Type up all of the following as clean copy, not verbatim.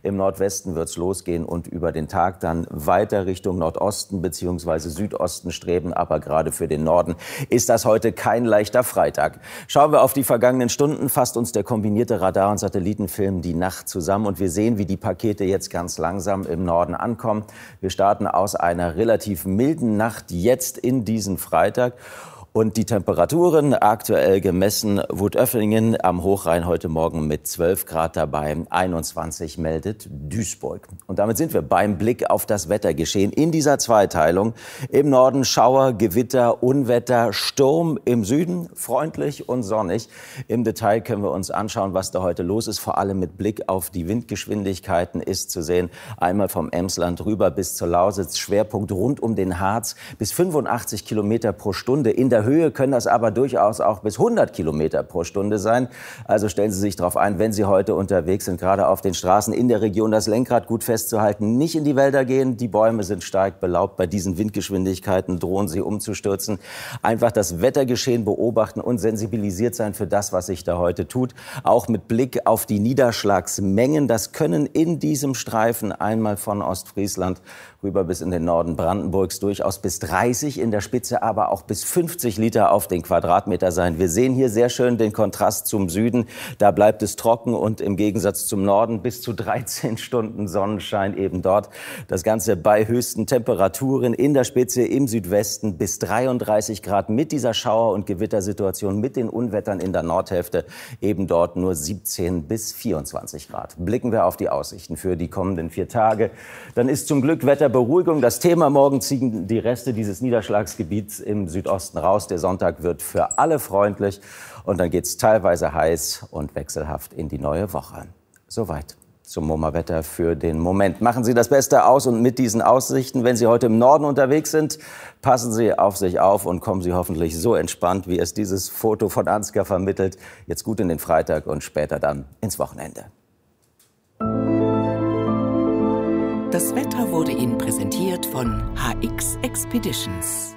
Im Nordwesten wird es losgehen und über den Tag dann weiter Richtung Nordosten bzw. Südosten streben. Aber gerade für den Norden ist das heute kein leichter Freitag. Schauen wir auf die vergangenen Stunden, fasst uns der kombinierte Radar- und Satellitenfilm die Nacht zusammen. Und wir sehen, wie die Pakete jetzt ganz langsam im Norden ankommen. Wir starten aus einer relativ milden Nacht jetzt in diesen Freitag. Und die Temperaturen aktuell gemessen, Wuttöfflingen am Hochrhein heute Morgen mit 12 Grad dabei, 21 meldet Duisburg. Und damit sind wir beim Blick auf das Wettergeschehen in dieser Zweiteilung. Im Norden Schauer, Gewitter, Unwetter, Sturm, im Süden freundlich und sonnig. Im Detail können wir uns anschauen, was da heute los ist. Vor allem mit Blick auf die Windgeschwindigkeiten ist zu sehen. Einmal vom Emsland rüber bis zur Lausitz, Schwerpunkt rund um den Harz bis 85 Kilometer pro Stunde. In der Höhe können das aber durchaus auch bis 100 Kilometer pro Stunde sein. Also stellen Sie sich darauf ein, wenn Sie heute unterwegs sind, gerade auf den Straßen in der Region, das Lenkrad gut festzuhalten, nicht in die Wälder gehen. Die Bäume sind stark belaubt. Bei diesen Windgeschwindigkeiten drohen sie umzustürzen. Einfach das Wettergeschehen beobachten und sensibilisiert sein für das, was sich da heute tut. Auch mit Blick auf die Niederschlagsmengen. Das können in diesem Streifen einmal von Ostfriesland rüber bis in den Norden Brandenburgs durchaus bis 30, in der Spitze aber auch bis 50 Liter auf den Quadratmeter sein. Wir sehen hier sehr schön den Kontrast zum Süden. Da bleibt es trocken und im Gegensatz zum Norden bis zu 13 Stunden Sonnenschein eben dort. Das Ganze bei höchsten Temperaturen in der Spitze im Südwesten bis 33 Grad mit dieser Schauer- und Gewittersituation, mit den Unwettern in der Nordhälfte eben dort nur 17 bis 24 Grad. Blicken wir auf die Aussichten für die kommenden 4 Tage. Dann ist zum Glück Wetterberuhigung das Thema. Morgen ziehen die Reste dieses Niederschlagsgebiets im Südosten raus. Der Sonntag wird für alle freundlich und dann geht es teilweise heiß und wechselhaft in die neue Woche. Soweit zum MoMA-Wetter für den Moment. Machen Sie das Beste aus und mit diesen Aussichten, wenn Sie heute im Norden unterwegs sind, passen Sie auf sich auf und kommen Sie hoffentlich so entspannt, wie es dieses Foto von Ansgar vermittelt, jetzt gut in den Freitag und später dann ins Wochenende. Das Wetter wurde Ihnen präsentiert von HX Expeditions.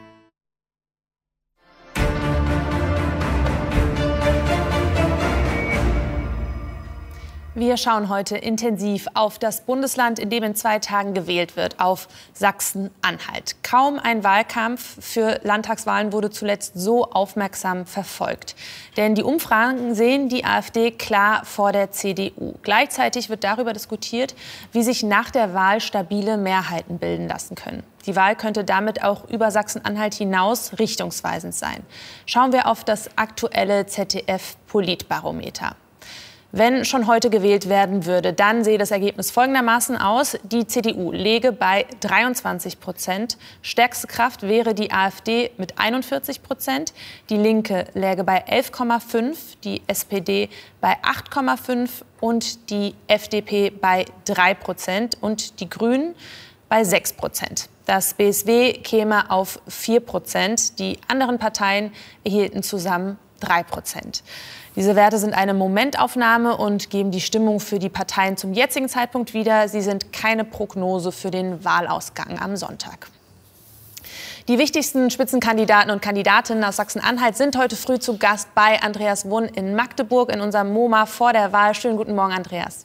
Wir schauen heute intensiv auf das Bundesland, in dem in 2 Tagen gewählt wird, auf Sachsen-Anhalt. Kaum ein Wahlkampf für Landtagswahlen wurde zuletzt so aufmerksam verfolgt. Denn die Umfragen sehen die AfD klar vor der CDU. Gleichzeitig wird darüber diskutiert, wie sich nach der Wahl stabile Mehrheiten bilden lassen können. Die Wahl könnte damit auch über Sachsen-Anhalt hinaus richtungsweisend sein. Schauen wir auf das aktuelle ZDF-Politbarometer. Wenn schon heute gewählt werden würde, dann sehe das Ergebnis folgendermaßen aus. Die CDU läge bei 23%. Stärkste Kraft wäre die AfD mit 41%. Die Linke läge bei 11,5%, die SPD bei 8,5% und die FDP bei 3% und die Grünen bei 6%. Das BSW käme auf 4%. Die anderen Parteien erhielten zusammen 3%. Diese Werte sind eine Momentaufnahme und geben die Stimmung für die Parteien zum jetzigen Zeitpunkt wieder. Sie sind keine Prognose für den Wahlausgang am Sonntag. Die wichtigsten Spitzenkandidaten und Kandidatinnen aus Sachsen-Anhalt sind heute früh zu Gast bei Andreas Wunn in Magdeburg in unserem MoMA vor der Wahl. Schönen guten Morgen, Andreas.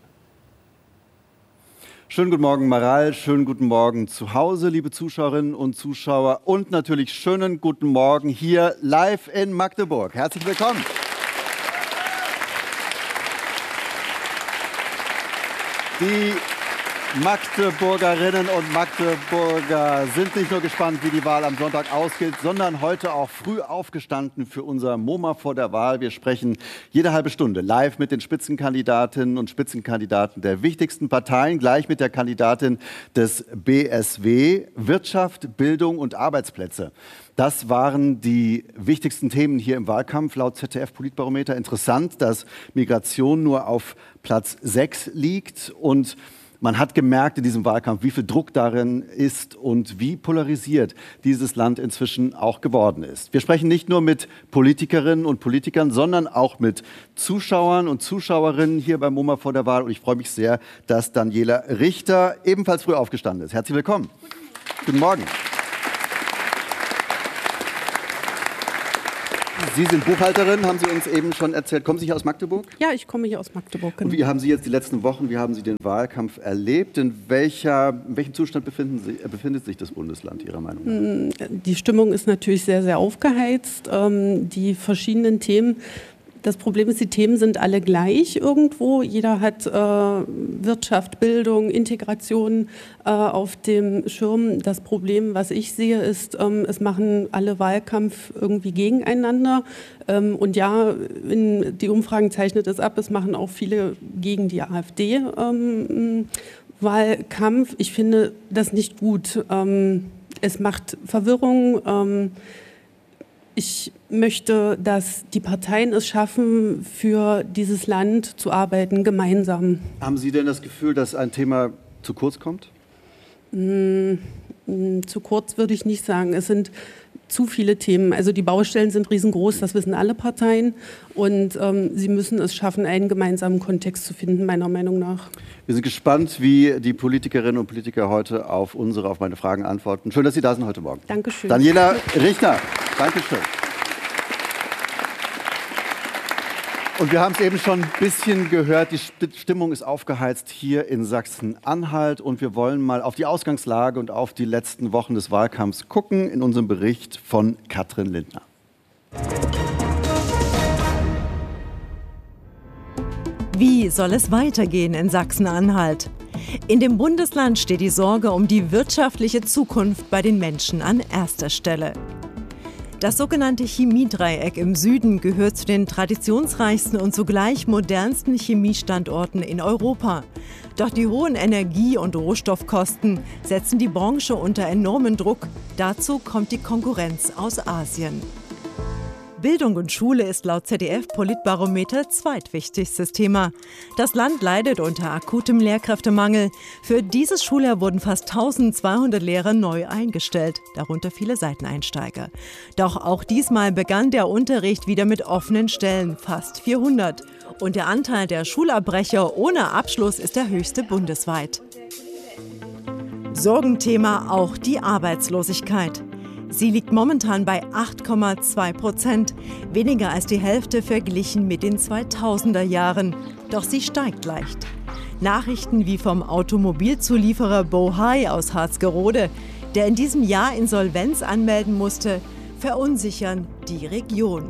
Schönen guten Morgen, Maral. Schönen guten Morgen zu Hause, liebe Zuschauerinnen und Zuschauer. Und natürlich schönen guten Morgen hier live in Magdeburg. Herzlich willkommen. Die Magdeburgerinnen und Magdeburger sind nicht nur gespannt, wie die Wahl am Sonntag ausgeht, sondern heute auch früh aufgestanden für unser MoMA vor der Wahl. Wir sprechen jede halbe Stunde live mit den Spitzenkandidatinnen und Spitzenkandidaten der wichtigsten Parteien, gleich mit der Kandidatin des BSW, Wirtschaft, Bildung und Arbeitsplätze. Das waren die wichtigsten Themen hier im Wahlkampf laut ZDF-Politbarometer. Interessant, dass Migration nur auf Platz 6 liegt und man hat gemerkt in diesem Wahlkampf, wie viel Druck darin ist und wie polarisiert dieses Land inzwischen auch geworden ist. Wir sprechen nicht nur mit Politikerinnen und Politikern, sondern auch mit Zuschauern und Zuschauerinnen hier beim MoMA vor der Wahl. Und ich freue mich sehr, dass Daniela Richter ebenfalls früh aufgestanden ist. Herzlich willkommen. Guten Morgen. Sie sind Buchhalterin, haben Sie uns eben schon erzählt. Kommen Sie hier aus Magdeburg? Ja, ich komme hier aus Magdeburg. Genau. Und wie haben Sie jetzt die letzten Wochen, wie haben Sie den Wahlkampf erlebt? In welchem Zustand befindet sich das Bundesland Ihrer Meinung nach? Die Stimmung ist natürlich sehr, sehr aufgeheizt. Die verschiedenen Themen. Das Problem ist, die Themen sind alle gleich irgendwo. Jeder hat Wirtschaft, Bildung, Integration auf dem Schirm. Das Problem, was ich sehe, ist, es machen alle Wahlkampf irgendwie gegeneinander. Und ja, die Umfragen zeichnet es ab, es machen auch viele gegen die AfD Wahlkampf. Ich finde das nicht gut. Es macht Verwirrung. Ich möchte, dass die Parteien es schaffen, für dieses Land zu arbeiten, gemeinsam. Haben Sie denn das Gefühl, dass ein Thema zu kurz kommt? Zu kurz würde ich nicht sagen. Es sind zu viele Themen. Also die Baustellen sind riesengroß, das wissen alle Parteien. Und sie müssen es schaffen, einen gemeinsamen Kontext zu finden, meiner Meinung nach. Wir sind gespannt, wie die Politikerinnen und Politiker heute auf meine Fragen antworten. Schön, dass Sie da sind heute Morgen. Dankeschön. Daniela Richter, Dankeschön. Und wir haben es eben schon ein bisschen gehört, die Stimmung ist aufgeheizt hier in Sachsen-Anhalt. Und wir wollen mal auf die Ausgangslage und auf die letzten Wochen des Wahlkampfs gucken in unserem Bericht von Katrin Lindner. Wie soll es weitergehen in Sachsen-Anhalt? In dem Bundesland steht die Sorge um die wirtschaftliche Zukunft bei den Menschen an erster Stelle. Das sogenannte Chemiedreieck im Süden gehört zu den traditionsreichsten und zugleich modernsten Chemiestandorten in Europa. Doch die hohen Energie- und Rohstoffkosten setzen die Branche unter enormen Druck. Dazu kommt die Konkurrenz aus Asien. Bildung und Schule ist laut ZDF-Politbarometer zweitwichtigstes Thema. Das Land leidet unter akutem Lehrkräftemangel. Für dieses Schuljahr wurden fast 1200 Lehrer neu eingestellt, darunter viele Seiteneinsteiger. Doch auch diesmal begann der Unterricht wieder mit offenen Stellen, fast 400. Und der Anteil der Schulabbrecher ohne Abschluss ist der höchste bundesweit. Sorgenthema auch die Arbeitslosigkeit. Sie liegt momentan bei 8,2%, weniger als die Hälfte verglichen mit den 2000er Jahren. Doch sie steigt leicht. Nachrichten wie vom Automobilzulieferer Bohai aus Harzgerode, der in diesem Jahr Insolvenz anmelden musste, verunsichern die Region.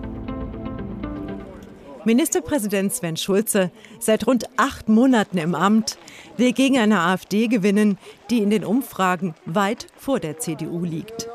Ministerpräsident Sven Schulze, seit rund 8 Monaten im Amt, will gegen eine AfD gewinnen, die in den Umfragen weit vor der CDU liegt.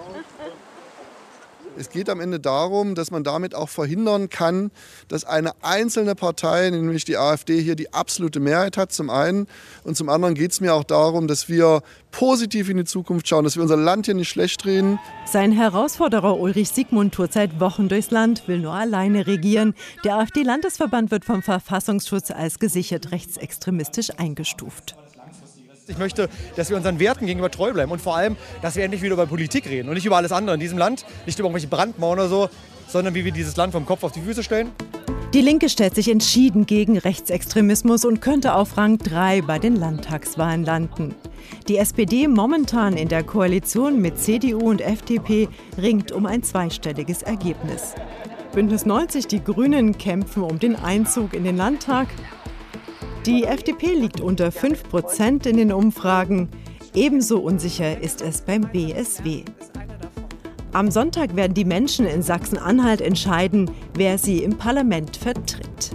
Es geht am Ende darum, dass man damit auch verhindern kann, dass eine einzelne Partei, nämlich die AfD, hier die absolute Mehrheit hat, zum einen. Und zum anderen geht es mir auch darum, dass wir positiv in die Zukunft schauen, dass wir unser Land hier nicht schlecht reden. Sein Herausforderer Ulrich Siegmund tourt seit Wochen durchs Land, will nur alleine regieren. Der AfD-Landesverband wird vom Verfassungsschutz als gesichert rechtsextremistisch eingestuft. Ich möchte, dass wir unseren Werten gegenüber treu bleiben und vor allem, dass wir endlich wieder über Politik reden und nicht über alles andere in diesem Land, nicht über irgendwelche Brandmauern oder so, sondern wie wir dieses Land vom Kopf auf die Füße stellen. Die Linke stellt sich entschieden gegen Rechtsextremismus und könnte auf Rang 3 bei den Landtagswahlen landen. Die SPD, momentan in der Koalition mit CDU und FDP, ringt um ein zweistelliges Ergebnis. Bündnis 90, die Grünen, kämpfen um den Einzug in den Landtag. Die FDP liegt unter 5% in den Umfragen. Ebenso unsicher ist es beim BSW. Am Sonntag werden die Menschen in Sachsen-Anhalt entscheiden, wer sie im Parlament vertritt.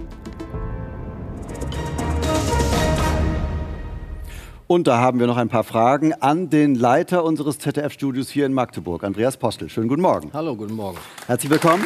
Und da haben wir noch ein paar Fragen an den Leiter unseres ZDF-Studios hier in Magdeburg, Andreas Postel. Schönen guten Morgen. Hallo, guten Morgen. Herzlich willkommen.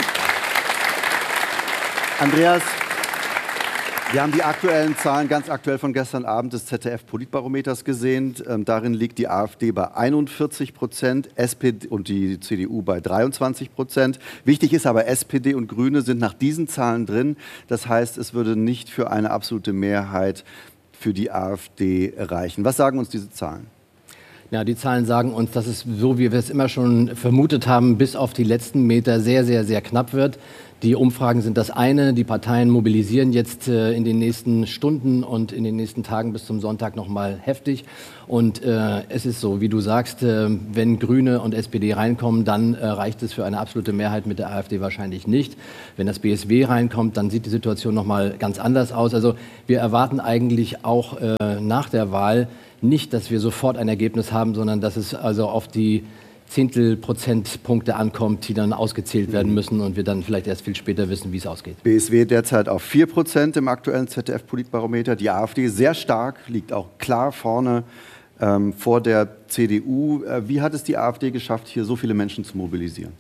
Andreas, wir haben die aktuellen Zahlen, ganz aktuell von gestern Abend des ZDF-Politbarometers gesehen. Darin liegt die AfD bei 41%, SPD und die CDU bei 23%. Wichtig ist aber, SPD und Grüne sind nach diesen Zahlen drin. Das heißt, es würde nicht für eine absolute Mehrheit für die AfD reichen. Was sagen uns diese Zahlen? Ja, die Zahlen sagen uns, dass es, so wie wir es immer schon vermutet haben, bis auf die letzten Meter sehr, sehr, sehr knapp wird. Die Umfragen sind das eine. Die Parteien mobilisieren jetzt in den nächsten Stunden und in den nächsten Tagen bis zum Sonntag noch mal heftig. Und es ist so, wie du sagst, wenn Grüne und SPD reinkommen, dann reicht es für eine absolute Mehrheit mit der AfD wahrscheinlich nicht. Wenn das BSW reinkommt, dann sieht die Situation noch mal ganz anders aus. Also wir erwarten eigentlich auch nach der Wahl nicht, dass wir sofort ein Ergebnis haben, sondern dass es also auf die Zehntelprozentpunkte ankommt, die dann ausgezählt werden müssen und wir dann vielleicht erst viel später wissen, wie es ausgeht. BSW derzeit auf 4% im aktuellen ZDF-Politbarometer. Die AfD sehr stark, liegt auch klar vorne vor der CDU. Wie hat es die AfD geschafft, hier so viele Menschen zu mobilisieren?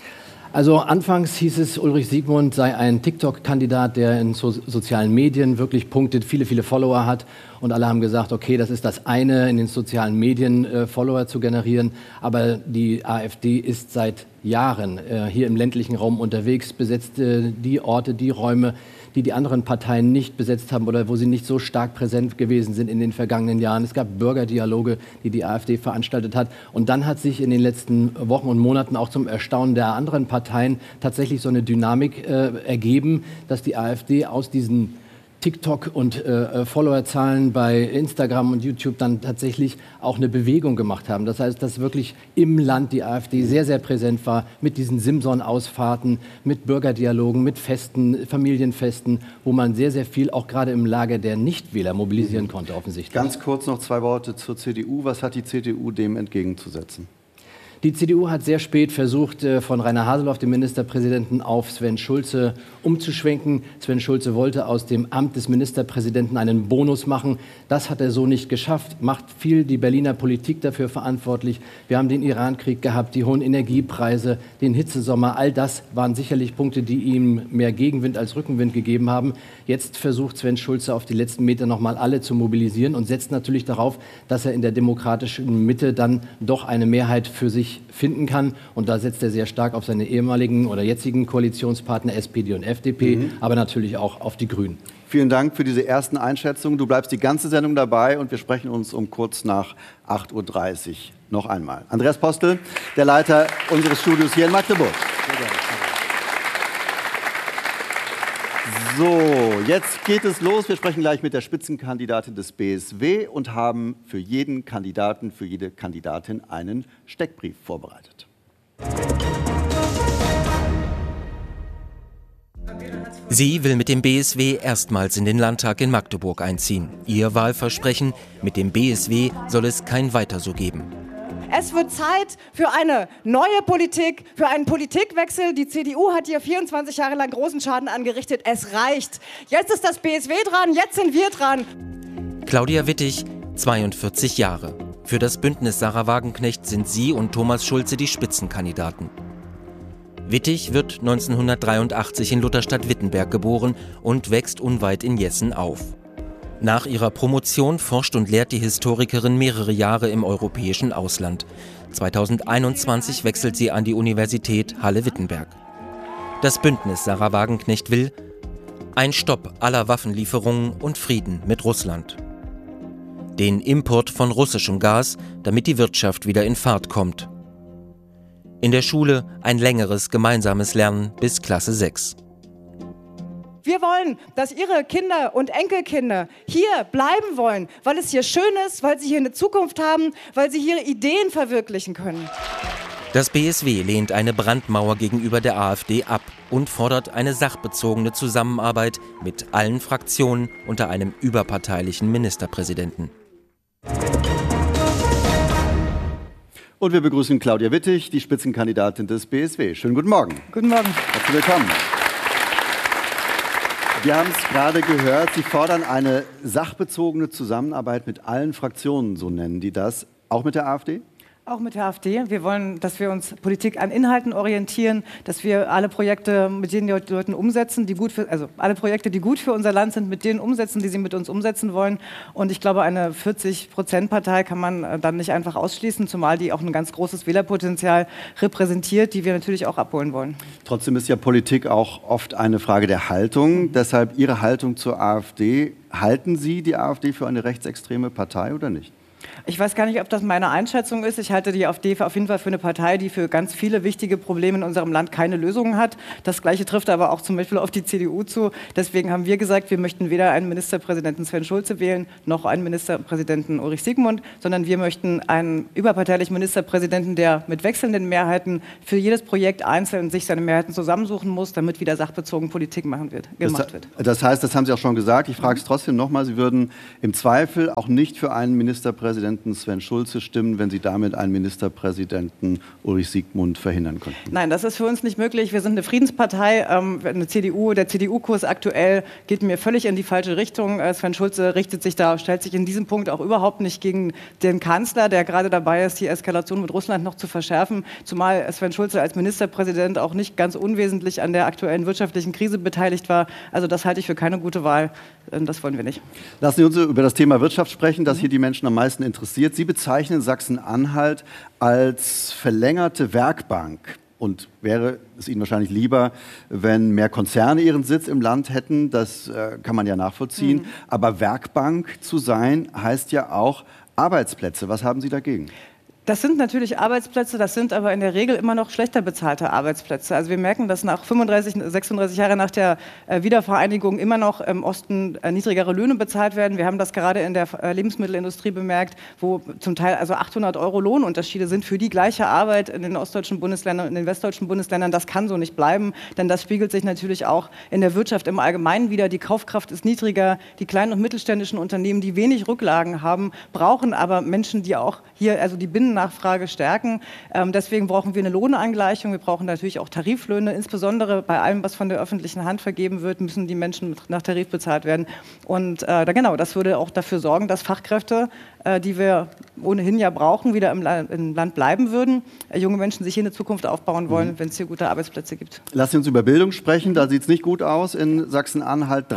Also anfangs hieß es, Ulrich Siegmund sei ein TikTok-Kandidat, der in sozialen Medien wirklich punktet, viele, viele Follower hat. Und alle haben gesagt, okay, das ist das eine, in den sozialen Medien Follower zu generieren. Aber die AfD ist seit Jahren hier im ländlichen Raum unterwegs, besetzt die Orte, die Räume, die die anderen Parteien nicht besetzt haben oder wo sie nicht so stark präsent gewesen sind in den vergangenen Jahren. Es gab Bürgerdialoge, die die AfD veranstaltet hat. Und dann hat sich in den letzten Wochen und Monaten auch zum Erstaunen der anderen Parteien tatsächlich so eine Dynamik ergeben, dass die AfD aus diesen TikTok und Followerzahlen bei Instagram und YouTube dann tatsächlich auch eine Bewegung gemacht haben. Das heißt, dass wirklich im Land die AfD sehr, sehr präsent war mit diesen Simson-Ausfahrten, mit Bürgerdialogen, mit Festen, Familienfesten, wo man sehr, sehr viel auch gerade im Lager der Nichtwähler mobilisieren konnte, offensichtlich. Ganz kurz noch 2 Worte zur CDU. Was hat die CDU dem entgegenzusetzen? Die CDU hat sehr spät versucht, von Rainer Haseloff, dem Ministerpräsidenten, auf Sven Schulze umzuschwenken. Sven Schulze wollte aus dem Amt des Ministerpräsidenten einen Bonus machen. Das hat er so nicht geschafft, macht viel die Berliner Politik dafür verantwortlich. Wir haben den Irankrieg gehabt, die hohen Energiepreise, den Hitzesommer. All das waren sicherlich Punkte, die ihm mehr Gegenwind als Rückenwind gegeben haben. Jetzt versucht Sven Schulze auf die letzten Meter noch mal alle zu mobilisieren und setzt natürlich darauf, dass er in der demokratischen Mitte dann doch eine Mehrheit für sich finden kann. Und da setzt er sehr stark auf seine ehemaligen oder jetzigen Koalitionspartner SPD und FDP, aber natürlich auch auf die Grünen. Vielen Dank für diese ersten Einschätzungen. Du bleibst die ganze Sendung dabei und wir sprechen uns um kurz nach 8.30 Uhr noch einmal. Andreas Postel, der Leiter unseres Studios hier in Magdeburg. So, jetzt geht es los. Wir sprechen gleich mit der Spitzenkandidatin des BSW und haben für jeden Kandidaten, für jede Kandidatin einen Steckbrief vorbereitet. Sie will mit dem BSW erstmals in den Landtag in Magdeburg einziehen. Ihr Wahlversprechen: Mit dem BSW soll es kein Weiter so geben. Es wird Zeit für eine neue Politik, für einen Politikwechsel. Die CDU hat hier 24 Jahre lang großen Schaden angerichtet. Es reicht. Jetzt ist das BSW dran, jetzt sind wir dran. Claudia Wittig, 42 Jahre. Für das Bündnis Sarah Wagenknecht sind sie und Thomas Schulze die Spitzenkandidaten. Wittig wird 1983 in Lutherstadt-Wittenberg geboren und wächst unweit in Jessen auf. Nach ihrer Promotion forscht und lehrt die Historikerin mehrere Jahre im europäischen Ausland. 2021 wechselt sie an die Universität Halle-Wittenberg. Das Bündnis Sarah Wagenknecht will ein Stopp aller Waffenlieferungen und Frieden mit Russland. Den Import von russischem Gas, damit die Wirtschaft wieder in Fahrt kommt. In der Schule ein längeres gemeinsames Lernen bis Klasse 6. Wir wollen, dass Ihre Kinder und Enkelkinder hier bleiben wollen, weil es hier schön ist, weil sie hier eine Zukunft haben, weil sie hier Ideen verwirklichen können. Das BSW lehnt eine Brandmauer gegenüber der AfD ab und fordert eine sachbezogene Zusammenarbeit mit allen Fraktionen unter einem überparteilichen Ministerpräsidenten. Und wir begrüßen Claudia Wittig, die Spitzenkandidatin des BSW. Schönen guten Morgen. Guten Morgen. Herzlich willkommen. Wir haben es gerade gehört, Sie fordern eine sachbezogene Zusammenarbeit mit allen Fraktionen, so nennen die das, auch mit der AfD? Auch mit der AfD. Wir wollen, dass wir uns Politik an Inhalten orientieren, dass wir alle Projekte mit den Leuten umsetzen, die gut für, also alle Projekte, die gut für unser Land sind, mit denen umsetzen, die sie mit uns umsetzen wollen. Und ich glaube, eine 40%-Partei kann man dann nicht einfach ausschließen, zumal die auch ein ganz großes Wählerpotenzial repräsentiert, die wir natürlich auch abholen wollen. Trotzdem ist ja Politik auch oft eine Frage der Haltung. Deshalb Ihre Haltung zur AfD. Halten Sie die AfD für eine rechtsextreme Partei oder nicht? Ich weiß gar nicht, ob das meine Einschätzung ist. Ich halte die AfD auf jeden Fall für eine Partei, die für ganz viele wichtige Probleme in unserem Land keine Lösungen hat. Das Gleiche trifft aber auch zum Beispiel auf die CDU zu. Deswegen haben wir gesagt, wir möchten weder einen Ministerpräsidenten Sven Schulze wählen, noch einen Ministerpräsidenten Ulrich Siegmund, sondern wir möchten einen überparteilichen Ministerpräsidenten, der mit wechselnden Mehrheiten für jedes Projekt einzeln sich seine Mehrheiten zusammensuchen muss, damit wieder sachbezogen Politik gemacht wird. Das heißt, das haben Sie auch schon gesagt. Ich frage es trotzdem nochmal. Sie würden im Zweifel auch nicht für einen Ministerpräsidenten Sven Schulze stimmen, wenn Sie damit einen Ministerpräsidenten Ulrich Siegmund verhindern könnten? Nein, das ist für uns nicht möglich. Wir sind eine Friedenspartei. Eine CDU, der CDU-Kurs aktuell geht mir völlig in die falsche Richtung. Sven Schulze stellt sich in diesem Punkt auch überhaupt nicht gegen den Kanzler, der gerade dabei ist, die Eskalation mit Russland noch zu verschärfen. Zumal Sven Schulze als Ministerpräsident auch nicht ganz unwesentlich an der aktuellen wirtschaftlichen Krise beteiligt war. Also das halte ich für keine gute Wahl. Das wollen wir nicht. Lassen Sie uns über das Thema Wirtschaft sprechen, das hier die Menschen am meisten interessiert. Sie bezeichnen Sachsen-Anhalt als verlängerte Werkbank. Und wäre es Ihnen wahrscheinlich lieber, wenn mehr Konzerne ihren Sitz im Land hätten? Das kann man ja nachvollziehen. Aber Werkbank zu sein, heißt ja auch Arbeitsplätze. Was haben Sie dagegen? Das sind natürlich Arbeitsplätze, das sind aber in der Regel immer noch schlechter bezahlte Arbeitsplätze. Also wir merken, dass nach 36 Jahre nach der Wiedervereinigung immer noch im Osten niedrigere Löhne bezahlt werden. Wir haben das gerade in der Lebensmittelindustrie bemerkt, wo zum Teil also 800 € Lohnunterschiede sind für die gleiche Arbeit in den ostdeutschen Bundesländern und in den westdeutschen Bundesländern. Das kann so nicht bleiben, denn das spiegelt sich natürlich auch in der Wirtschaft im Allgemeinen wider. Die Kaufkraft ist niedriger, die kleinen und mittelständischen Unternehmen, die wenig Rücklagen haben, brauchen aber Menschen, die auch hier, also die Binnennachfrage stärken. Deswegen brauchen wir eine Lohnangleichung. Wir brauchen natürlich auch Tariflöhne. Insbesondere bei allem, was von der öffentlichen Hand vergeben wird, müssen die Menschen nach Tarif bezahlt werden. Und genau, das würde auch dafür sorgen, dass Fachkräfte, die wir ohnehin ja brauchen, wieder im Land bleiben würden. Junge Menschen sich hier eine Zukunft aufbauen wollen, wenn es hier gute Arbeitsplätze gibt. Lassen Sie uns über Bildung sprechen. Da sieht es nicht gut aus in Sachsen-Anhalt.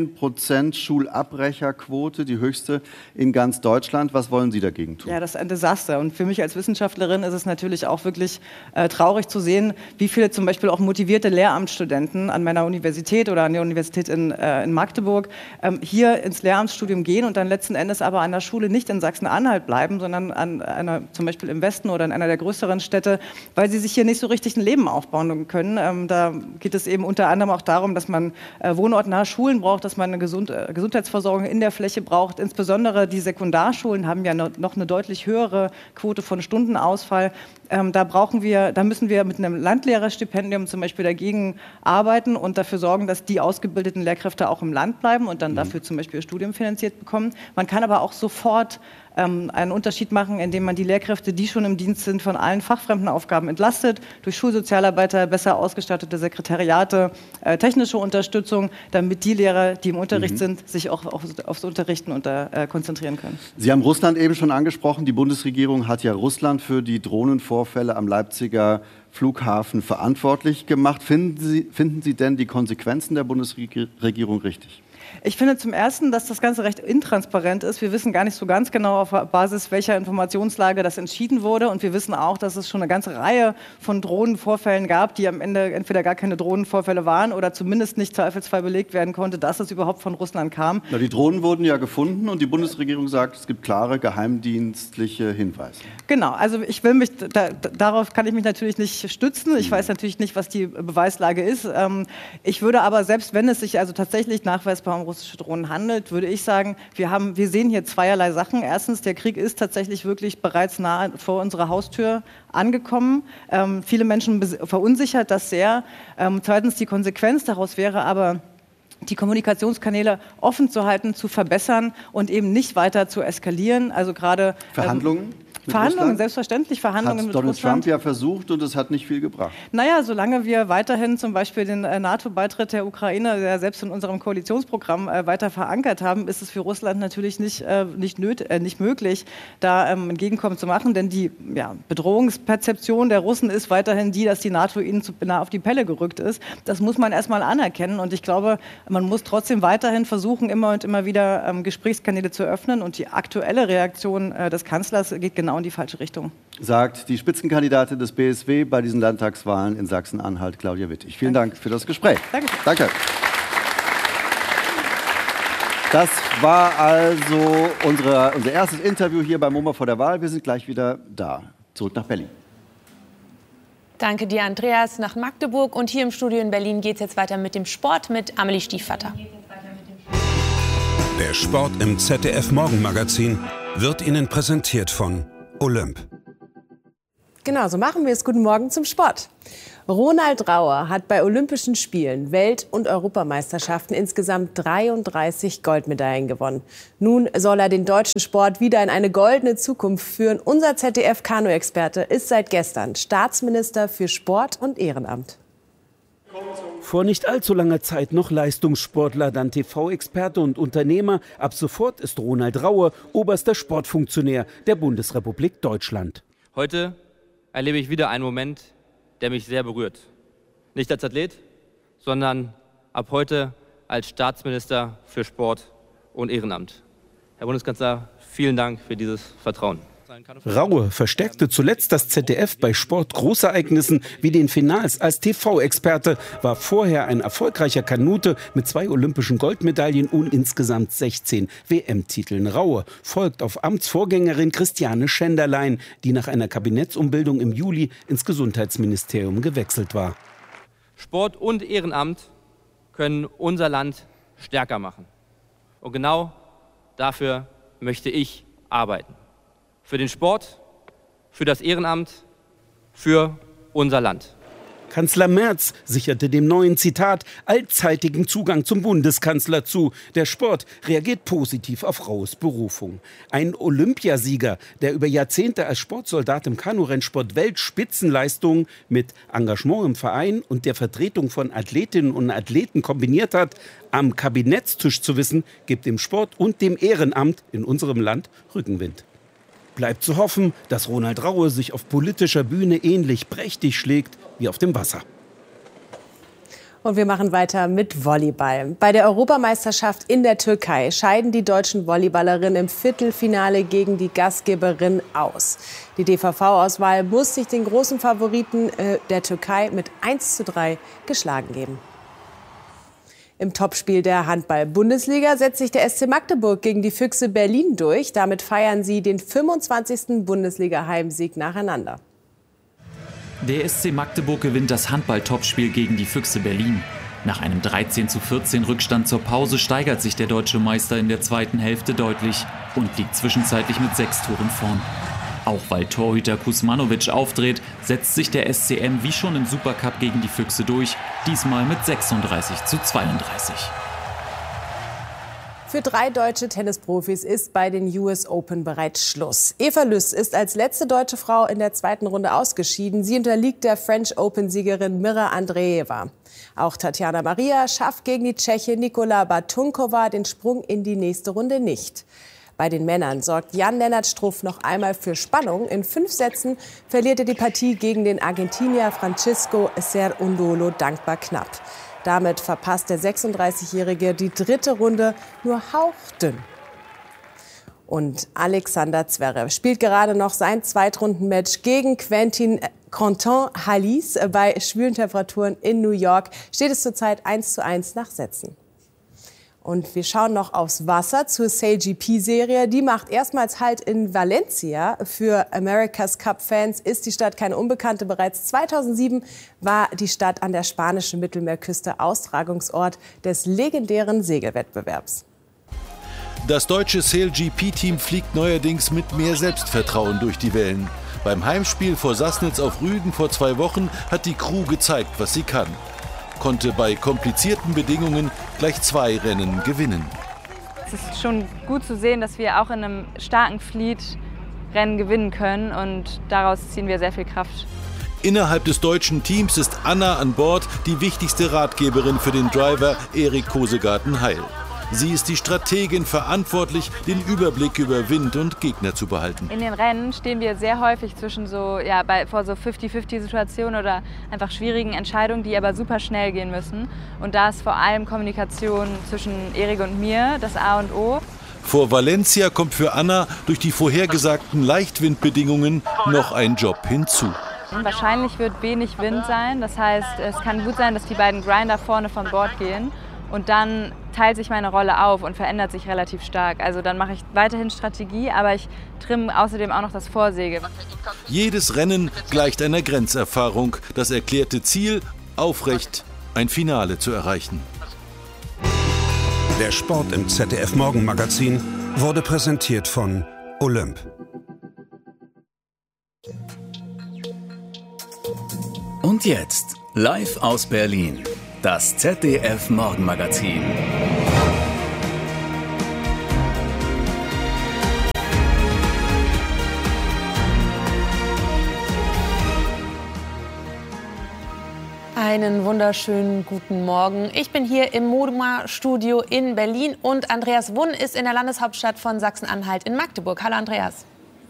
13% Schulabbrecherquote, die höchste in ganz Deutschland. Was wollen Sie dagegen tun? Ja, das ist ein Desaster. Und für mich als Wissenschaftlerin ist es natürlich auch wirklich traurig zu sehen, wie viele zum Beispiel auch motivierte Lehramtsstudenten an meiner Universität oder an der Universität in Magdeburg hier ins Lehramtsstudium gehen und dann letzten Endes aber an der Schule nicht in Sachsen-Anhalt bleiben, sondern an einer, zum Beispiel im Westen oder in einer der größeren Städte, weil sie sich hier nicht so richtig ein Leben aufbauen können. Da geht es eben unter anderem auch darum, dass man wohnortnahe Schulen braucht, dass man eine Gesundheitsversorgung in der Fläche braucht. Insbesondere die Sekundarschulen haben ja noch eine deutlich höhere Quote von Stundenausfall. Da müssen wir mit einem Landlehrerstipendium zum Beispiel dagegen arbeiten und dafür sorgen, dass die ausgebildeten Lehrkräfte auch im Land bleiben und dann dafür zum Beispiel ihr Studium finanziert bekommen. Man kann aber auch sofort einen Unterschied machen, indem man die Lehrkräfte, die schon im Dienst sind, von allen fachfremden Aufgaben entlastet, durch Schulsozialarbeiter, besser ausgestattete Sekretariate, technische Unterstützung, damit die Lehrer, die im Unterricht sind, sich auch aufs Unterrichten konzentrieren können. Sie haben Russland eben schon angesprochen. Die Bundesregierung hat ja Russland für die Drohnenvorfälle am Leipziger Flughafen verantwortlich gemacht. Finden Sie denn die Konsequenzen der Bundesregierung richtig? Ich finde zum Ersten, dass das Ganze recht intransparent ist. Wir wissen gar nicht so ganz genau, auf Basis welcher Informationslage das entschieden wurde. Und wir wissen auch, dass es schon eine ganze Reihe von Drohnenvorfällen gab, die am Ende entweder gar keine Drohnenvorfälle waren oder zumindest nicht zweifelsfrei belegt werden konnte, dass es überhaupt von Russland kam. Na, die Drohnen wurden ja gefunden und die Bundesregierung sagt, es gibt klare geheimdienstliche Hinweise. Genau, also darauf kann ich mich natürlich nicht stützen. Ich weiß natürlich nicht, was die Beweislage ist. Ich würde aber, selbst wenn es sich also tatsächlich nachweisbar um russische Drohnen handelt, würde ich sagen, wir sehen hier zweierlei Sachen. Erstens, der Krieg ist tatsächlich wirklich bereits nahe vor unserer Haustür angekommen. Viele Menschen verunsichert das sehr. Zweitens, die Konsequenz daraus wäre aber, die Kommunikationskanäle offen zu halten, zu verbessern und eben nicht weiter zu eskalieren. Also gerade Verhandlungen? Verhandlungen, selbstverständlich Verhandlungen mit Donald Russland. Trump ja versucht und es hat nicht viel gebracht. Naja, solange wir weiterhin zum Beispiel den NATO-Beitritt der Ukraine, der selbst in unserem Koalitionsprogramm weiter verankert haben, ist es für Russland natürlich nicht möglich, da ein Entgegenkommen zu machen, denn die Bedrohungsperzeption der Russen ist weiterhin die, dass die NATO ihnen zu nah auf die Pelle gerückt ist. Das muss man erstmal anerkennen und ich glaube, man muss trotzdem weiterhin versuchen, immer und immer wieder Gesprächskanäle zu öffnen und die aktuelle Reaktion des Kanzlers geht genau in die falsche Richtung. Sagt die Spitzenkandidatin des BSW bei diesen Landtagswahlen in Sachsen-Anhalt, Claudia Wittig. Vielen Dank für das Gespräch. Danke. Danke. Das war also unser erstes Interview hier bei MoMA vor der Wahl. Wir sind gleich wieder da. Zurück nach Berlin. Danke dir, Andreas, nach Magdeburg. Und hier im Studio in Berlin geht es jetzt weiter mit dem Sport mit Amelie Stiefvater. Der Sport im ZDF-Morgenmagazin wird Ihnen präsentiert von Olymp. Genau, so machen wir es. Guten Morgen zum Sport. Ronald Rauer hat bei Olympischen Spielen, Welt- und Europameisterschaften insgesamt 33 Goldmedaillen gewonnen. Nun soll er den deutschen Sport wieder in eine goldene Zukunft führen. Unser ZDF-Kanu-Experte ist seit gestern Staatsminister für Sport und Ehrenamt. Vor nicht allzu langer Zeit noch Leistungssportler, dann TV-Experte und Unternehmer. Ab sofort ist Ronald Rauer oberster Sportfunktionär der Bundesrepublik Deutschland. Heute erlebe ich wieder einen Moment, der mich sehr berührt. Nicht als Athlet, sondern ab heute als Staatsminister für Sport und Ehrenamt. Herr Bundeskanzler, vielen Dank für dieses Vertrauen. Rauer verstärkte zuletzt das ZDF bei Sportgroßereignissen wie den Finals als TV-Experte, war vorher ein erfolgreicher Kanute mit 2 olympischen Goldmedaillen und insgesamt 16 WM-Titeln. Rauer folgt auf Amtsvorgängerin Christiane Schenderlein, die nach einer Kabinettsumbildung im Juli ins Gesundheitsministerium gewechselt war. Sport und Ehrenamt können unser Land stärker machen. Und genau dafür möchte ich arbeiten. Für den Sport, für das Ehrenamt, für unser Land. Kanzler Merz sicherte dem neuen Zitat allzeitigen Zugang zum Bundeskanzler zu. Der Sport reagiert positiv auf Raues Berufung. Ein Olympiasieger, der über Jahrzehnte als Sportsoldat im Kanurennsport Weltspitzenleistungen mit Engagement im Verein und der Vertretung von Athletinnen und Athleten kombiniert hat, am Kabinettstisch zu wissen, gibt dem Sport und dem Ehrenamt in unserem Land Rückenwind. Bleibt zu hoffen, dass Ronald Rauer sich auf politischer Bühne ähnlich prächtig schlägt wie auf dem Wasser. Und wir machen weiter mit Volleyball. Bei der Europameisterschaft in der Türkei scheiden die deutschen Volleyballerinnen im Viertelfinale gegen die Gastgeberin aus. Die DVV-Auswahl muss sich den großen Favoriten der Türkei mit 1:3 geschlagen geben. Im Topspiel der Handball-Bundesliga setzt sich der SC Magdeburg gegen die Füchse Berlin durch. Damit feiern sie den 25. Bundesliga-Heimsieg nacheinander. Der SC Magdeburg gewinnt das Handball-Topspiel gegen die Füchse Berlin. Nach einem 13:14 Rückstand zur Pause steigert sich der deutsche Meister in der zweiten Hälfte deutlich und liegt zwischenzeitlich mit 6 Toren vorn. Auch weil Torhüter Kuzmanovic aufdreht, setzt sich der SCM wie schon im Supercup gegen die Füchse durch, diesmal mit 36:32. Für 3 deutsche Tennisprofis ist bei den US Open bereits Schluss. Eva Lüss ist als letzte deutsche Frau in der zweiten Runde ausgeschieden. Sie unterliegt der French Open-Siegerin Mira Andreeva. Auch Tatjana Maria schafft gegen die Tschechin Nikola Batunkova den Sprung in die nächste Runde nicht. Bei den Männern sorgt Jan-Lennart Struff noch einmal für Spannung. In 5 Sätzen verliert er die Partie gegen den Argentinier Francisco Cerundolo dankbar knapp. Damit verpasst der 36-Jährige die 3. Runde nur hauchdünn. Und Alexander Zverev spielt gerade noch sein Zweitrundenmatch gegen Quentin Canton-Halis. Bei schwülen Temperaturen in New York steht es zurzeit 1:1 nach Sätzen. Und wir schauen noch aufs Wasser zur SailGP-Serie. Die macht erstmals Halt in Valencia. Für America's Cup-Fans ist die Stadt keine Unbekannte. Bereits 2007 war die Stadt an der spanischen Mittelmeerküste Austragungsort des legendären Segelwettbewerbs. Das deutsche SailGP-Team fliegt neuerdings mit mehr Selbstvertrauen durch die Wellen. Beim Heimspiel vor Sassnitz auf Rügen vor 2 Wochen hat die Crew gezeigt, was sie kann. Konnte bei komplizierten Bedingungen gleich 2 Rennen gewinnen. Es ist schon gut zu sehen, dass wir auch in einem starken Fleet Rennen gewinnen können und daraus ziehen wir sehr viel Kraft. Innerhalb des deutschen Teams ist Anna an Bord die wichtigste Ratgeberin für den Driver Erik Kosegarten-Heil. Sie ist die Strategin, verantwortlich, den Überblick über Wind und Gegner zu behalten. In den Rennen stehen wir sehr häufig zwischen vor so 50-50-Situationen oder einfach schwierigen Entscheidungen, die aber super schnell gehen müssen. Und da ist vor allem Kommunikation zwischen Erik und mir das A und O. Vor Valencia kommt für Anna durch die vorhergesagten Leichtwindbedingungen noch ein Job hinzu. Wahrscheinlich wird wenig Wind sein. Das heißt, es kann gut sein, dass die beiden Grinder vorne von Bord gehen. Und dann teilt sich meine Rolle auf und verändert sich relativ stark. Also dann mache ich weiterhin Strategie, aber ich trimme außerdem auch noch das Vorsäge. Jedes Rennen gleicht einer Grenzerfahrung. Das erklärte Ziel, aufrecht ein Finale zu erreichen. Der Sport im ZDF Morgenmagazin wurde präsentiert von Olymp. Und jetzt, live aus Berlin, das ZDF Morgenmagazin. Einen wunderschönen guten Morgen. Ich bin hier im MoMA-Studio in Berlin und Andreas Wunn ist in der Landeshauptstadt von Sachsen-Anhalt in Magdeburg. Hallo Andreas.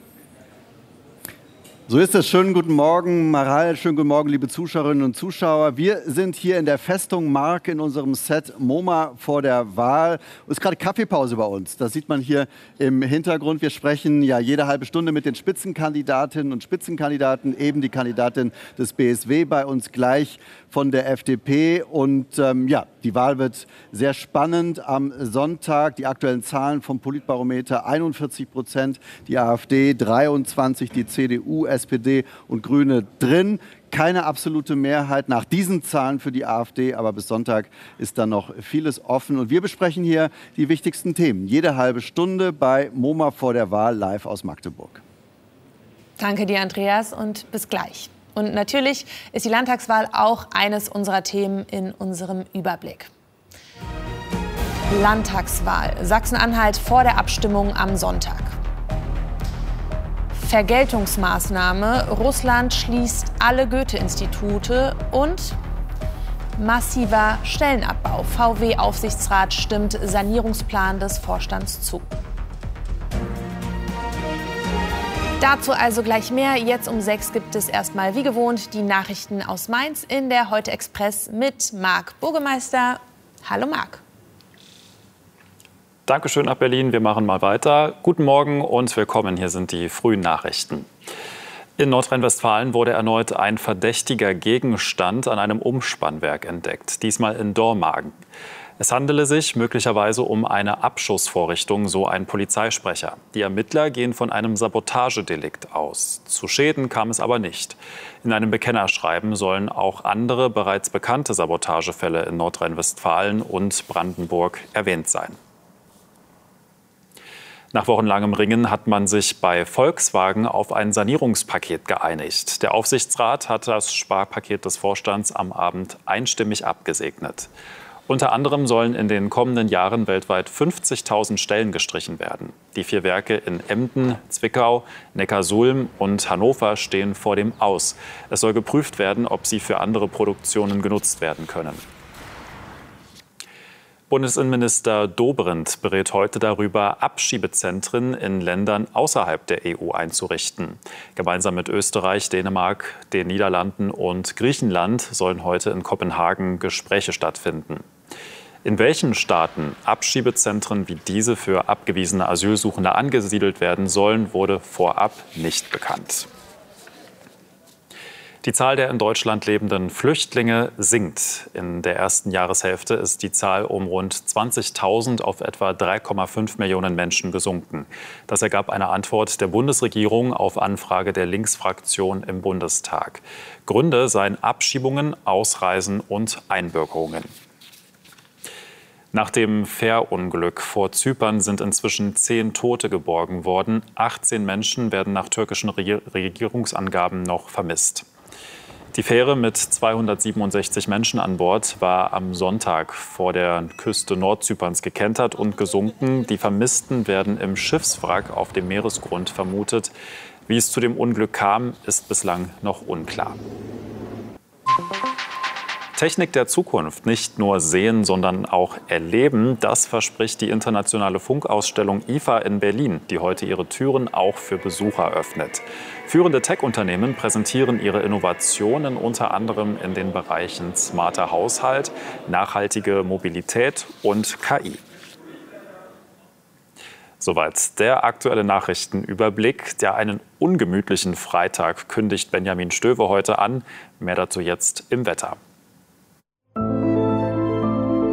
So ist es. Schönen guten Morgen, Maral. Schönen guten Morgen, liebe Zuschauerinnen und Zuschauer. Wir sind hier in der Festung Mark in unserem Set MoMA vor der Wahl. Es ist gerade Kaffeepause bei uns. Das sieht man hier im Hintergrund. Wir sprechen ja jede halbe Stunde mit den Spitzenkandidatinnen und Spitzenkandidaten. Eben die Kandidatin des BSW bei uns gleich von der FDP. Und ja, die Wahl wird sehr spannend am Sonntag. Die aktuellen Zahlen vom Politbarometer: 41%, die AfD 23%, die CDU, SPD und Grüne drin. Keine absolute Mehrheit nach diesen Zahlen für die AfD, aber bis Sonntag ist dann noch vieles offen. Und wir besprechen hier die wichtigsten Themen. Jede halbe Stunde bei MoMA vor der Wahl live aus Magdeburg. Danke dir, Andreas, und bis gleich. Und natürlich ist die Landtagswahl auch eines unserer Themen in unserem Überblick. Landtagswahl. Sachsen-Anhalt vor der Abstimmung am Sonntag. Vergeltungsmaßnahme. Russland schließt alle Goethe-Institute und massiver Stellenabbau. VW-Aufsichtsrat stimmt Sanierungsplan des Vorstands zu. Dazu also gleich mehr. Jetzt um 6 gibt es erstmal wie gewohnt die Nachrichten aus Mainz in der Heute Express mit Marc Burgemeister. Hallo Marc. Dankeschön nach Berlin. Wir machen mal weiter. Guten Morgen und willkommen. Hier sind die frühen Nachrichten. In Nordrhein-Westfalen wurde erneut ein verdächtiger Gegenstand an einem Umspannwerk entdeckt, diesmal in Dormagen. Es handele sich möglicherweise um eine Abschussvorrichtung, so ein Polizeisprecher. Die Ermittler gehen von einem Sabotagedelikt aus. Zu Schäden kam es aber nicht. In einem Bekennerschreiben sollen auch andere bereits bekannte Sabotagefälle in Nordrhein-Westfalen und Brandenburg erwähnt sein. Nach wochenlangem Ringen hat man sich bei Volkswagen auf ein Sanierungspaket geeinigt. Der Aufsichtsrat hat das Sparpaket des Vorstands am Abend einstimmig abgesegnet. Unter anderem sollen in den kommenden Jahren weltweit 50.000 Stellen gestrichen werden. Die 4 Werke in Emden, Zwickau, Neckarsulm und Hannover stehen vor dem Aus. Es soll geprüft werden, ob sie für andere Produktionen genutzt werden können. Bundesinnenminister Dobrindt berät heute darüber, Abschiebezentren in Ländern außerhalb der EU einzurichten. Gemeinsam mit Österreich, Dänemark, den Niederlanden und Griechenland sollen heute in Kopenhagen Gespräche stattfinden. In welchen Staaten Abschiebezentren wie diese für abgewiesene Asylsuchende angesiedelt werden sollen, wurde vorab nicht bekannt. Die Zahl der in Deutschland lebenden Flüchtlinge sinkt. In der ersten Jahreshälfte ist die Zahl um rund 20.000 auf etwa 3,5 Millionen Menschen gesunken. Das ergab eine Antwort der Bundesregierung auf Anfrage der Linksfraktion im Bundestag. Gründe seien Abschiebungen, Ausreisen und Einbürgerungen. Nach dem Fährunglück vor Zypern sind inzwischen 10 Tote geborgen worden. 18 Menschen werden nach türkischen Regierungsangaben noch vermisst. Die Fähre mit 267 Menschen an Bord war am Sonntag vor der Küste Nordzyperns gekentert und gesunken. Die Vermissten werden im Schiffswrack auf dem Meeresgrund vermutet. Wie es zu dem Unglück kam, ist bislang noch unklar. Technik der Zukunft nicht nur sehen, sondern auch erleben, das verspricht die internationale Funkausstellung IFA in Berlin, die heute ihre Türen auch für Besucher öffnet. Führende Tech-Unternehmen präsentieren ihre Innovationen unter anderem in den Bereichen smarter Haushalt, nachhaltige Mobilität und KI. Soweit der aktuelle Nachrichtenüberblick. Der einen ungemütlichen Freitag kündigt Benjamin Stöwe heute an. Mehr dazu jetzt im Wetter.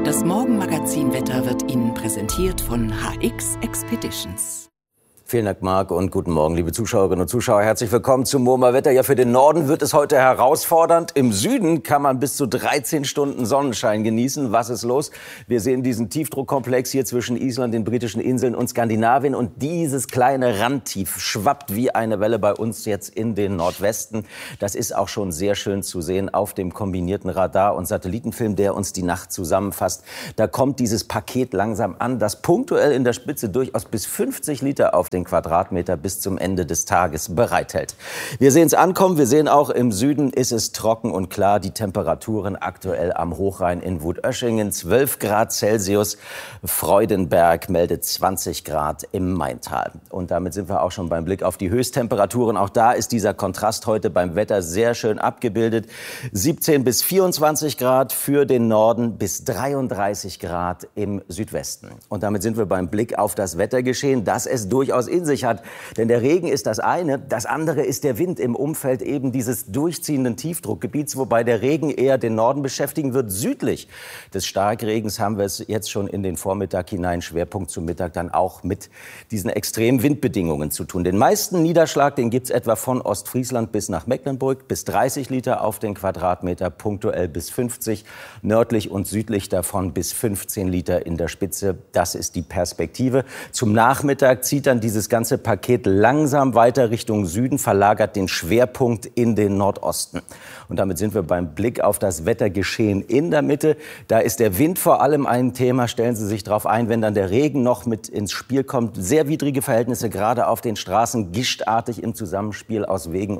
Das Morgenmagazin-Wetter wird Ihnen präsentiert von HX Expeditions. Vielen Dank, Marc, und guten Morgen, liebe Zuschauerinnen und Zuschauer. Herzlich willkommen zum MoMA-Wetter. Ja, für den Norden wird es heute herausfordernd. Im Süden kann man bis zu 13 Stunden Sonnenschein genießen. Was ist los? Wir sehen diesen Tiefdruckkomplex hier zwischen Island, den britischen Inseln und Skandinavien. Und dieses kleine Randtief schwappt wie eine Welle bei uns jetzt in den Nordwesten. Das ist auch schon sehr schön zu sehen auf dem kombinierten Radar- und Satellitenfilm, der uns die Nacht zusammenfasst. Da kommt dieses Paket langsam an, das punktuell in der Spitze durchaus bis 50 Liter auf den Quadratmeter bis zum Ende des Tages bereithält. Wir sehen es ankommen. Wir sehen auch, im Süden ist es trocken und klar. Die Temperaturen aktuell am Hochrhein in Wutöschingen 12 Grad Celsius. Freudenberg meldet 20 Grad im Maintal. Und damit sind wir auch schon beim Blick auf die Höchsttemperaturen. Auch da ist dieser Kontrast heute beim Wetter sehr schön abgebildet. 17 bis 24 Grad für den Norden, bis 33 Grad im Südwesten. Und damit sind wir beim Blick auf das Wettergeschehen, das es durchaus in sich hat. Denn der Regen ist das eine, das andere ist der Wind im Umfeld eben dieses durchziehenden Tiefdruckgebiets, wobei der Regen eher den Norden beschäftigen wird. Südlich des Starkregens haben wir es jetzt schon in den Vormittag hinein, Schwerpunkt zum Mittag dann auch mit diesen extremen Windbedingungen zu tun. Den meisten Niederschlag, den gibt es etwa von Ostfriesland bis nach Mecklenburg, bis 30 Liter auf den Quadratmeter, punktuell bis 50, nördlich und südlich davon bis 15 Liter in der Spitze. Das ist die Perspektive. Zum Nachmittag zieht dann dieses ganze Paket langsam weiter Richtung Süden, verlagert den Schwerpunkt in den Nordosten. Und damit sind wir beim Blick auf das Wettergeschehen in der Mitte. Da ist der Wind vor allem ein Thema. Stellen Sie sich darauf ein, wenn dann der Regen noch mit ins Spiel kommt. Sehr widrige Verhältnisse, gerade auf den Straßen, gischtartig im Zusammenspiel aus Regen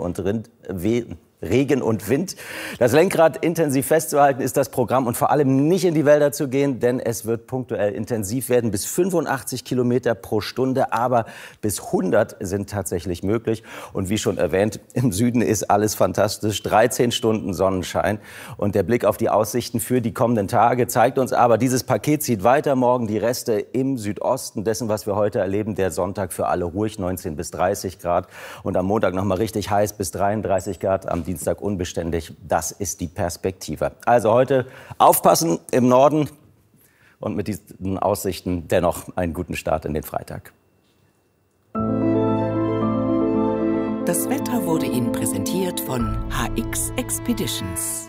und Wind. Das Lenkrad intensiv festzuhalten ist das Programm und vor allem nicht in die Wälder zu gehen, denn es wird punktuell intensiv werden. Bis 85 Kilometer pro Stunde, aber bis 100 sind tatsächlich möglich. Und wie schon erwähnt, im Süden ist alles fantastisch. 13 Stunden Sonnenschein. Und der Blick auf die Aussichten für die kommenden Tage zeigt uns aber, dieses Paket zieht weiter. Morgen die Reste im Südosten dessen, was wir heute erleben. Der Sonntag für alle ruhig, 19 bis 30 Grad. Und am Montag noch mal richtig heiß bis 33 Grad. Am Dienstag unbeständig. Das ist die Perspektive. Also heute aufpassen im Norden und mit diesen Aussichten dennoch einen guten Start in den Freitag. Das Wetter wurde Ihnen präsentiert von HX Expeditions.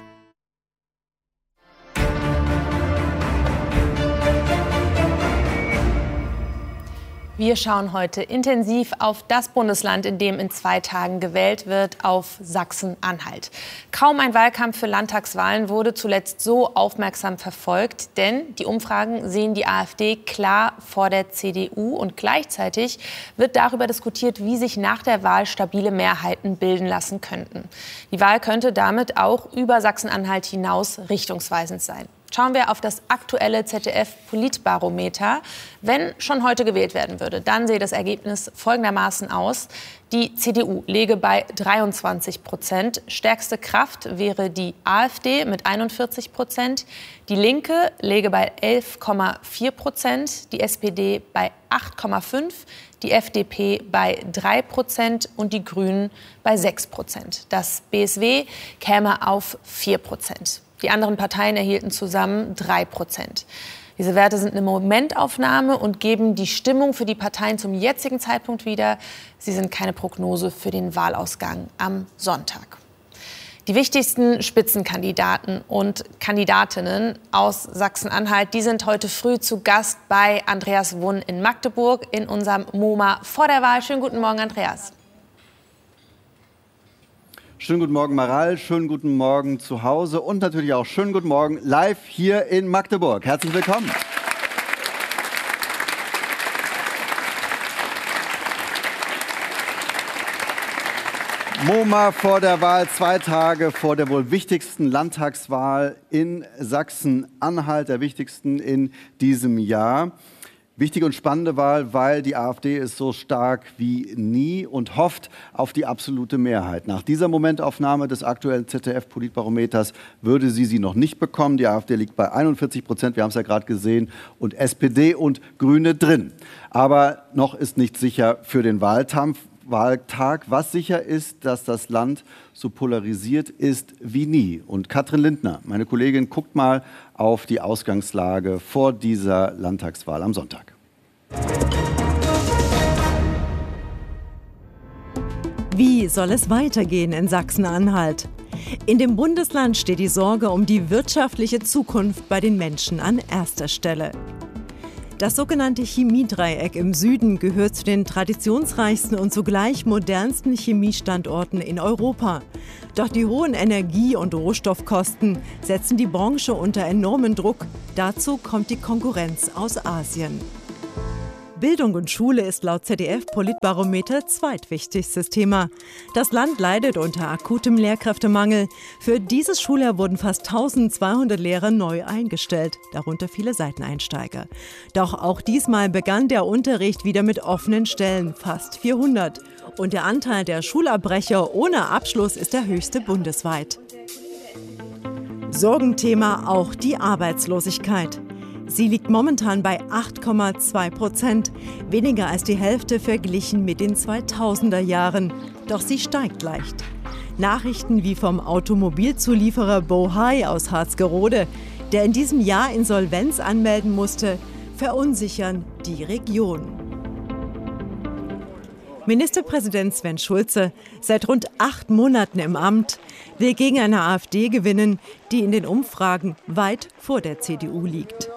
Wir schauen heute intensiv auf das Bundesland, in dem in 2 Tagen gewählt wird, auf Sachsen-Anhalt. Kaum ein Wahlkampf für Landtagswahlen wurde zuletzt so aufmerksam verfolgt, denn die Umfragen sehen die AfD klar vor der CDU und gleichzeitig wird darüber diskutiert, wie sich nach der Wahl stabile Mehrheiten bilden lassen könnten. Die Wahl könnte damit auch über Sachsen-Anhalt hinaus richtungsweisend sein. Schauen wir auf das aktuelle ZDF-Politbarometer. Wenn schon heute gewählt werden würde, dann sehe das Ergebnis folgendermaßen aus. Die CDU läge bei 23%. Stärkste Kraft wäre die AfD mit 41%. Die Linke läge bei 11,4%. Die SPD bei 8,5%. Die FDP bei 3% und die Grünen bei 6%. Das BSW käme auf 4%. Die anderen Parteien erhielten zusammen 3%. Diese Werte sind eine Momentaufnahme und geben die Stimmung für die Parteien zum jetzigen Zeitpunkt wieder. Sie sind keine Prognose für den Wahlausgang am Sonntag. Die wichtigsten Spitzenkandidaten und Kandidatinnen aus Sachsen-Anhalt, die sind heute früh zu Gast bei Andreas Wunn in Magdeburg in unserem MoMA vor der Wahl. Schönen guten Morgen, Andreas. Schönen guten Morgen, Maral. Schönen guten Morgen zu Hause und natürlich auch schönen guten Morgen live hier in Magdeburg. Herzlich willkommen. MoMA vor der Wahl, 2 Tage vor der wohl wichtigsten Landtagswahl in Sachsen-Anhalt, der wichtigsten in diesem Jahr. Wichtige und spannende Wahl, weil die AfD ist so stark wie nie und hofft auf die absolute Mehrheit. Nach dieser Momentaufnahme des aktuellen ZDF-Politbarometers würde sie noch nicht bekommen. Die AfD liegt bei 41%, wir haben es ja gerade gesehen, und SPD und Grüne drin. Aber noch ist nicht sicher für den Wahlkampf. Landtagswahltag. Was sicher ist, dass das Land so polarisiert ist wie nie. Und Katrin Lindner, meine Kollegin, guckt mal auf die Ausgangslage vor dieser Landtagswahl am Sonntag. Wie soll es weitergehen in Sachsen-Anhalt? In dem Bundesland steht die Sorge um die wirtschaftliche Zukunft bei den Menschen an erster Stelle. Das sogenannte Chemiedreieck im Süden gehört zu den traditionsreichsten und zugleich modernsten Chemiestandorten in Europa. Doch die hohen Energie- und Rohstoffkosten setzen die Branche unter enormen Druck. Dazu kommt die Konkurrenz aus Asien. Bildung und Schule ist laut ZDF-Politbarometer zweitwichtigstes Thema. Das Land leidet unter akutem Lehrkräftemangel. Für dieses Schuljahr wurden fast 1200 Lehrer neu eingestellt, darunter viele Seiteneinsteiger. Doch auch diesmal begann der Unterricht wieder mit offenen Stellen, fast 400. Und der Anteil der Schulabbrecher ohne Abschluss ist der höchste bundesweit. Sorgenthema auch die Arbeitslosigkeit. Sie liegt momentan bei 8,2%, weniger als die Hälfte verglichen mit den 2000er Jahren. Doch sie steigt leicht. Nachrichten wie vom Automobilzulieferer Bohai aus Harzgerode, der in diesem Jahr Insolvenz anmelden musste, verunsichern die Region. Ministerpräsident Sven Schulze, seit rund 8 Monaten im Amt, will gegen eine AfD gewinnen, die in den Umfragen weit vor der CDU liegt.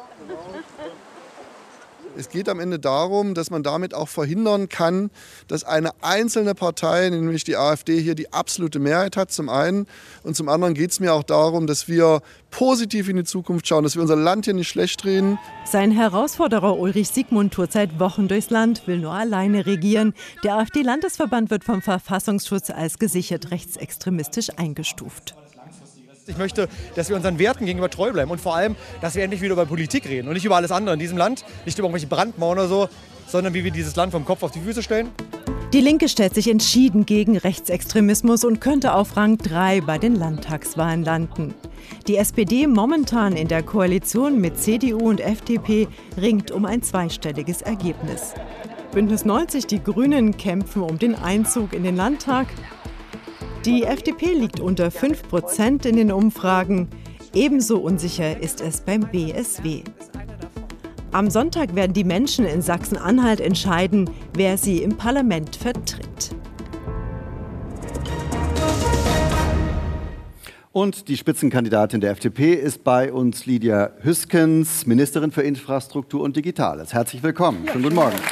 Es geht am Ende darum, dass man damit auch verhindern kann, dass eine einzelne Partei, nämlich die AfD, hier die absolute Mehrheit hat, zum einen. Und zum anderen geht es mir auch darum, dass wir positiv in die Zukunft schauen, dass wir unser Land hier nicht schlecht reden. Sein Herausforderer Ulrich Siegmund tourt seit Wochen durchs Land, will nur alleine regieren. Der AfD-Landesverband wird vom Verfassungsschutz als gesichert rechtsextremistisch eingestuft. Ich möchte, dass wir unseren Werten gegenüber treu bleiben und vor allem, dass wir endlich wieder über Politik reden und nicht über alles andere in diesem Land, nicht über irgendwelche Brandmauern oder so, sondern wie wir dieses Land vom Kopf auf die Füße stellen. Die Linke stellt sich entschieden gegen Rechtsextremismus und könnte auf Rang 3 bei den Landtagswahlen landen. Die SPD, momentan in der Koalition mit CDU und FDP, ringt um ein zweistelliges Ergebnis. Bündnis 90, die Grünen, kämpfen um den Einzug in den Landtag. Die FDP liegt unter 5% in den Umfragen. Ebenso unsicher ist es beim BSW. Am Sonntag werden die Menschen in Sachsen-Anhalt entscheiden, wer sie im Parlament vertritt. Und die Spitzenkandidatin der FDP ist bei uns, Lydia Hüskens, Ministerin für Infrastruktur und Digitales. Herzlich willkommen. Schönen guten Morgen.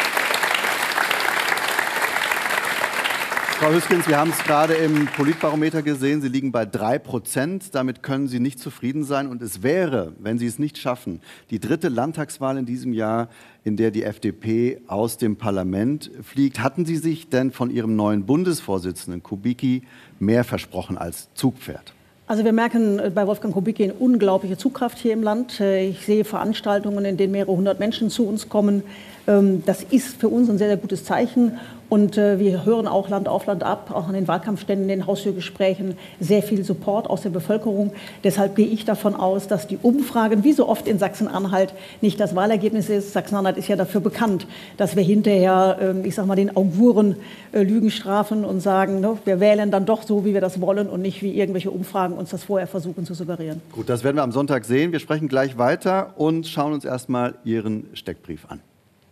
Frau Hüskens, wir haben es gerade im Politbarometer gesehen, Sie liegen bei 3%. Damit können Sie nicht zufrieden sein. Und es wäre, wenn Sie es nicht schaffen, die 3. Landtagswahl in diesem Jahr, in der die FDP aus dem Parlament fliegt. Hatten Sie sich denn von Ihrem neuen Bundesvorsitzenden Kubicki mehr versprochen als Zugpferd? Also wir merken bei Wolfgang Kubicki eine unglaubliche Zugkraft hier im Land. Ich sehe Veranstaltungen, in denen mehrere hundert Menschen zu uns kommen. Das ist für uns ein sehr, sehr gutes Zeichen. Und wir hören auch Land auf, Land ab, auch an den Wahlkampfständen, in den Haustürgesprächen, sehr viel Support aus der Bevölkerung. Deshalb gehe ich davon aus, dass die Umfragen, wie so oft in Sachsen-Anhalt, nicht das Wahlergebnis ist. Sachsen-Anhalt ist ja dafür bekannt, dass wir hinterher, ich sag mal, den Auguren Lügen strafen und sagen, ne, wir wählen dann doch so, wie wir das wollen und nicht wie irgendwelche Umfragen uns das vorher versuchen zu suggerieren. Gut, das werden wir am Sonntag sehen. Wir sprechen gleich weiter und schauen uns erstmal Ihren Steckbrief an.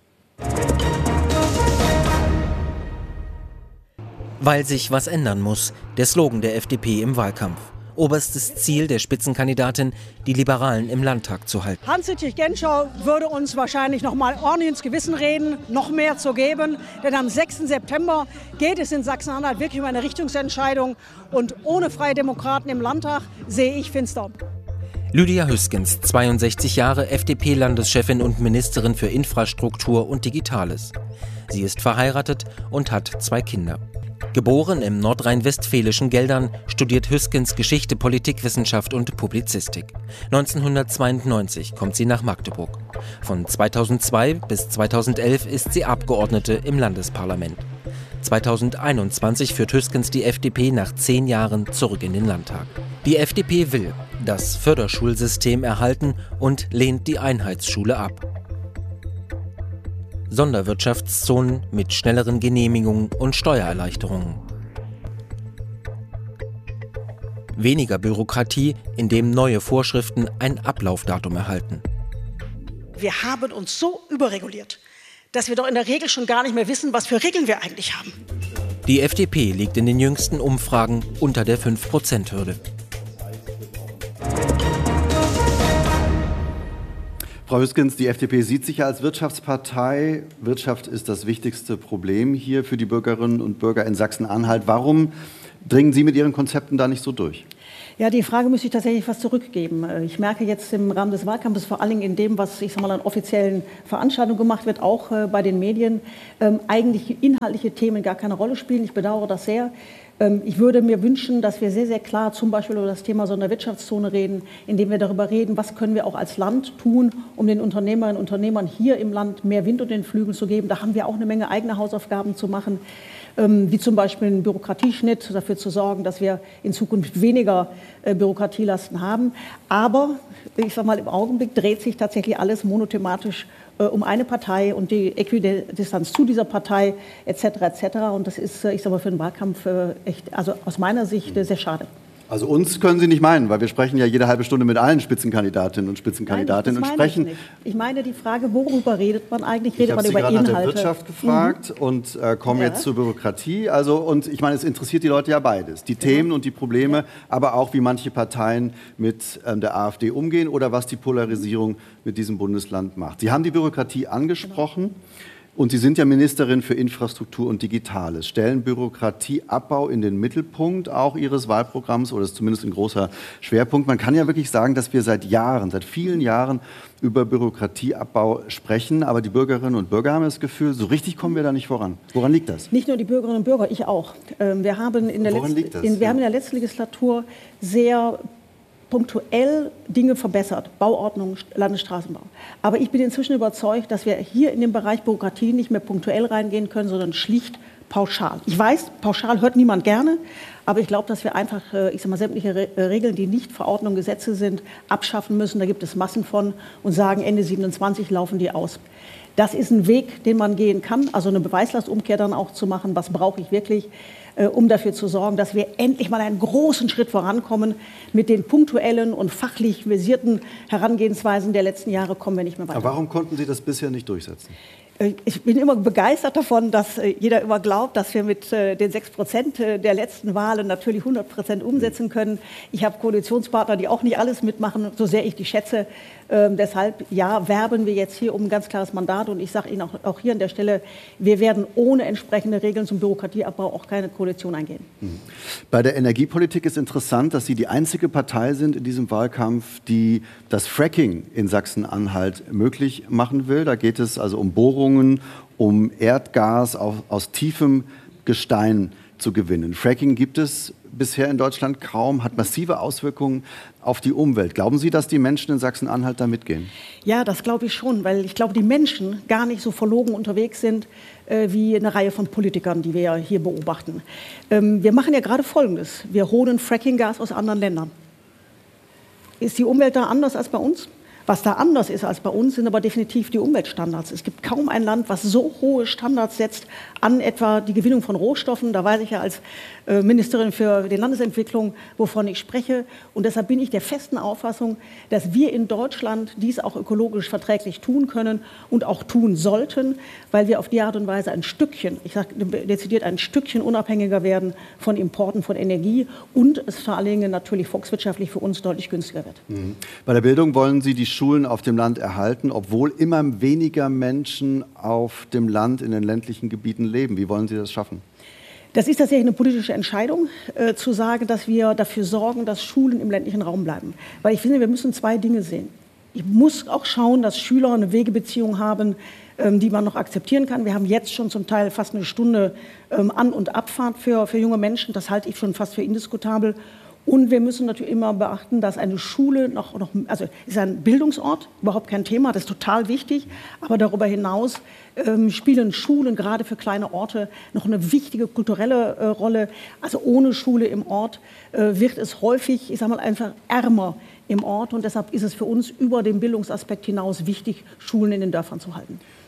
Weil sich was ändern muss, der Slogan der FDP im Wahlkampf. Oberstes Ziel der Spitzenkandidatin, die Liberalen im Landtag zu halten. Hans-Dietrich Genscher würde uns wahrscheinlich noch mal ordentlich ins Gewissen reden, noch mehr zu geben. Denn am 6. September geht es in Sachsen-Anhalt wirklich um eine Richtungsentscheidung. Und ohne Freie Demokraten im Landtag sehe ich finster. Lydia Hüskens, 62 Jahre, FDP-Landeschefin und Ministerin für Infrastruktur und Digitales. Sie ist verheiratet und hat 2 Kinder. Geboren im nordrhein-westfälischen Geldern, studiert Hüskens Geschichte, Politikwissenschaft und Publizistik. 1992 kommt sie nach Magdeburg. Von 2002 bis 2011 ist sie Abgeordnete im Landesparlament. 2021 führt Hüskens die FDP nach 10 Jahren zurück in den Landtag. Die FDP will das Förderschulsystem erhalten und lehnt die Einheitsschule ab. Sonderwirtschaftszonen mit schnelleren Genehmigungen und Steuererleichterungen. Weniger Bürokratie, indem neue Vorschriften ein Ablaufdatum erhalten. Wir haben uns so überreguliert, dass wir doch in der Regel schon gar nicht mehr wissen, was für Regeln wir eigentlich haben. Die FDP liegt in den jüngsten Umfragen unter der 5%-Hürde. Frau Hüskens, die FDP sieht sich ja als Wirtschaftspartei. Wirtschaft ist das wichtigste Problem hier für die Bürgerinnen und Bürger in Sachsen-Anhalt. Warum dringen Sie mit Ihren Konzepten da nicht so durch? Ja, die Frage müsste ich tatsächlich fast zurückgeben. Ich merke jetzt im Rahmen des Wahlkampfes, vor allem in dem, was ich sag mal, an offiziellen Veranstaltungen gemacht wird, auch bei den Medien, eigentlich inhaltliche Themen gar keine Rolle spielen. Ich bedauere das sehr. Ich würde mir wünschen, dass wir sehr, sehr klar zum Beispiel über das Thema Sonderwirtschaftszone reden, indem wir darüber reden, was können wir auch als Land tun, um den Unternehmerinnen und Unternehmern hier im Land mehr Wind unter den Flügeln zu geben. Da haben wir auch eine Menge eigene Hausaufgaben zu machen, wie zum Beispiel einen Bürokratieschnitt, dafür zu sorgen, dass wir in Zukunft weniger Bürokratielasten haben. Aber ich sage mal, im Augenblick dreht sich tatsächlich alles monothematisch um eine Partei und die Äquidistanz zu dieser Partei etc. etc. Und das ist, ich sage mal, für den Wahlkampf echt, also aus meiner Sicht sehr schade. Also uns können Sie nicht meinen, weil wir sprechen ja jede halbe Stunde mit allen Spitzenkandidatinnen und Spitzenkandidatinnen. Nein, das meine ich nicht. Ich meine die Frage, worüber redet man eigentlich? Redet man über Inhalte? Ich habe Sie gerade nach der Wirtschaft gefragt und komme jetzt zur Bürokratie. Also, und ich meine, es interessiert die Leute ja beides. Die Themen und die Probleme, aber auch, wie manche Parteien mit der AfD umgehen oder was die Polarisierung mit diesem Bundesland macht. Sie haben die Bürokratie angesprochen. Und Sie sind ja Ministerin für Infrastruktur und Digitales. Stellen Bürokratieabbau in den Mittelpunkt auch Ihres Wahlprogramms oder ist zumindest ein großer Schwerpunkt? Man kann ja wirklich sagen, dass wir seit vielen Jahren über Bürokratieabbau sprechen. Aber die Bürgerinnen und Bürger haben das Gefühl, so richtig kommen wir da nicht voran. Woran liegt das? Nicht nur die Bürgerinnen und Bürger, ich auch. Wir haben in der letzten Legislatur sehr punktuell Dinge verbessert, Bauordnung, Landesstraßenbau. Aber ich bin inzwischen überzeugt, dass wir hier in den Bereich Bürokratie nicht mehr punktuell reingehen können, sondern schlicht pauschal. Ich weiß, pauschal hört niemand gerne, aber ich glaube, dass wir einfach, ich sag mal, sämtliche Regeln, die nicht Verordnungen, Gesetze sind, abschaffen müssen. Da gibt es Massen von und sagen, Ende 27 laufen die aus. Das ist ein Weg, den man gehen kann, also eine Beweislastumkehr dann auch zu machen, was brauche ich wirklich, um dafür zu sorgen, dass wir endlich mal einen großen Schritt vorankommen. Mit den punktuellen und fachlich visierten Herangehensweisen der letzten Jahre kommen wir nicht mehr weiter. Aber warum konnten Sie das bisher nicht durchsetzen? Ich bin immer begeistert davon, dass jeder immer glaubt, dass wir mit den 6% der letzten Wahlen natürlich 100% umsetzen können. Ich habe Koalitionspartner, die auch nicht alles mitmachen, so sehr ich die schätze. Deshalb, ja, werben wir jetzt hier um ein ganz klares Mandat. Und ich sage Ihnen auch hier an der Stelle, wir werden ohne entsprechende Regeln zum Bürokratieabbau auch keine Koalition eingehen. Bei der Energiepolitik ist interessant, dass Sie die einzige Partei sind in diesem Wahlkampf, die das Fracking in Sachsen-Anhalt möglich machen will. Da geht es also um Bohrungen, um Erdgas aus tiefem Gestein zu gewinnen. Fracking gibt es bisher in Deutschland kaum, hat massive Auswirkungen auf die Umwelt. Glauben Sie, dass die Menschen in Sachsen-Anhalt da mitgehen? Ja, das glaube ich schon, weil ich glaube, die Menschen gar nicht so verlogen unterwegs sind wie eine Reihe von Politikern, die wir hier beobachten. Wir machen ja gerade Folgendes. Wir holen Frackinggas aus anderen Ländern. Ist die Umwelt da anders als bei uns? Was da anders ist als bei uns, sind aber definitiv die Umweltstandards. Es gibt kaum ein Land, was so hohe Standards setzt an etwa die Gewinnung von Rohstoffen. Da weiß ich ja als Ministerin für die Landesentwicklung, wovon ich spreche. Und deshalb bin ich der festen Auffassung, dass wir in Deutschland dies auch ökologisch verträglich tun können und auch tun sollten, weil wir auf die Art und Weise ein Stückchen, ich sage dezidiert ein Stückchen unabhängiger werden von Importen von Energie und es vor allen Dingen natürlich volkswirtschaftlich für uns deutlich günstiger wird. Bei der Bildung wollen Sie die Schulen auf dem Land erhalten, obwohl immer weniger Menschen auf dem Land in den ländlichen Gebieten leben. Wie wollen Sie das schaffen? Das ist tatsächlich eine politische Entscheidung, zu sagen, dass wir dafür sorgen, dass Schulen im ländlichen Raum bleiben. Weil ich finde, wir müssen zwei Dinge sehen. Ich muss auch schauen, dass Schüler eine Wegebeziehung haben, die man noch akzeptieren kann. Wir haben jetzt schon zum Teil fast eine Stunde An- und Abfahrt für junge Menschen. Das halte ich schon fast für indiskutabel. Und wir müssen natürlich immer beachten, dass eine Schule also ist ein Bildungsort, überhaupt kein Thema, das ist total wichtig. Aber darüber hinaus spielen Schulen gerade für kleine Orte noch eine wichtige kulturelle Rolle. Also ohne Schule im Ort wird es häufig, ich sage mal, einfach ärmer im Ort. Und deshalb ist es für uns über den Bildungsaspekt hinaus wichtig, Schulen in den Dörfern zu halten.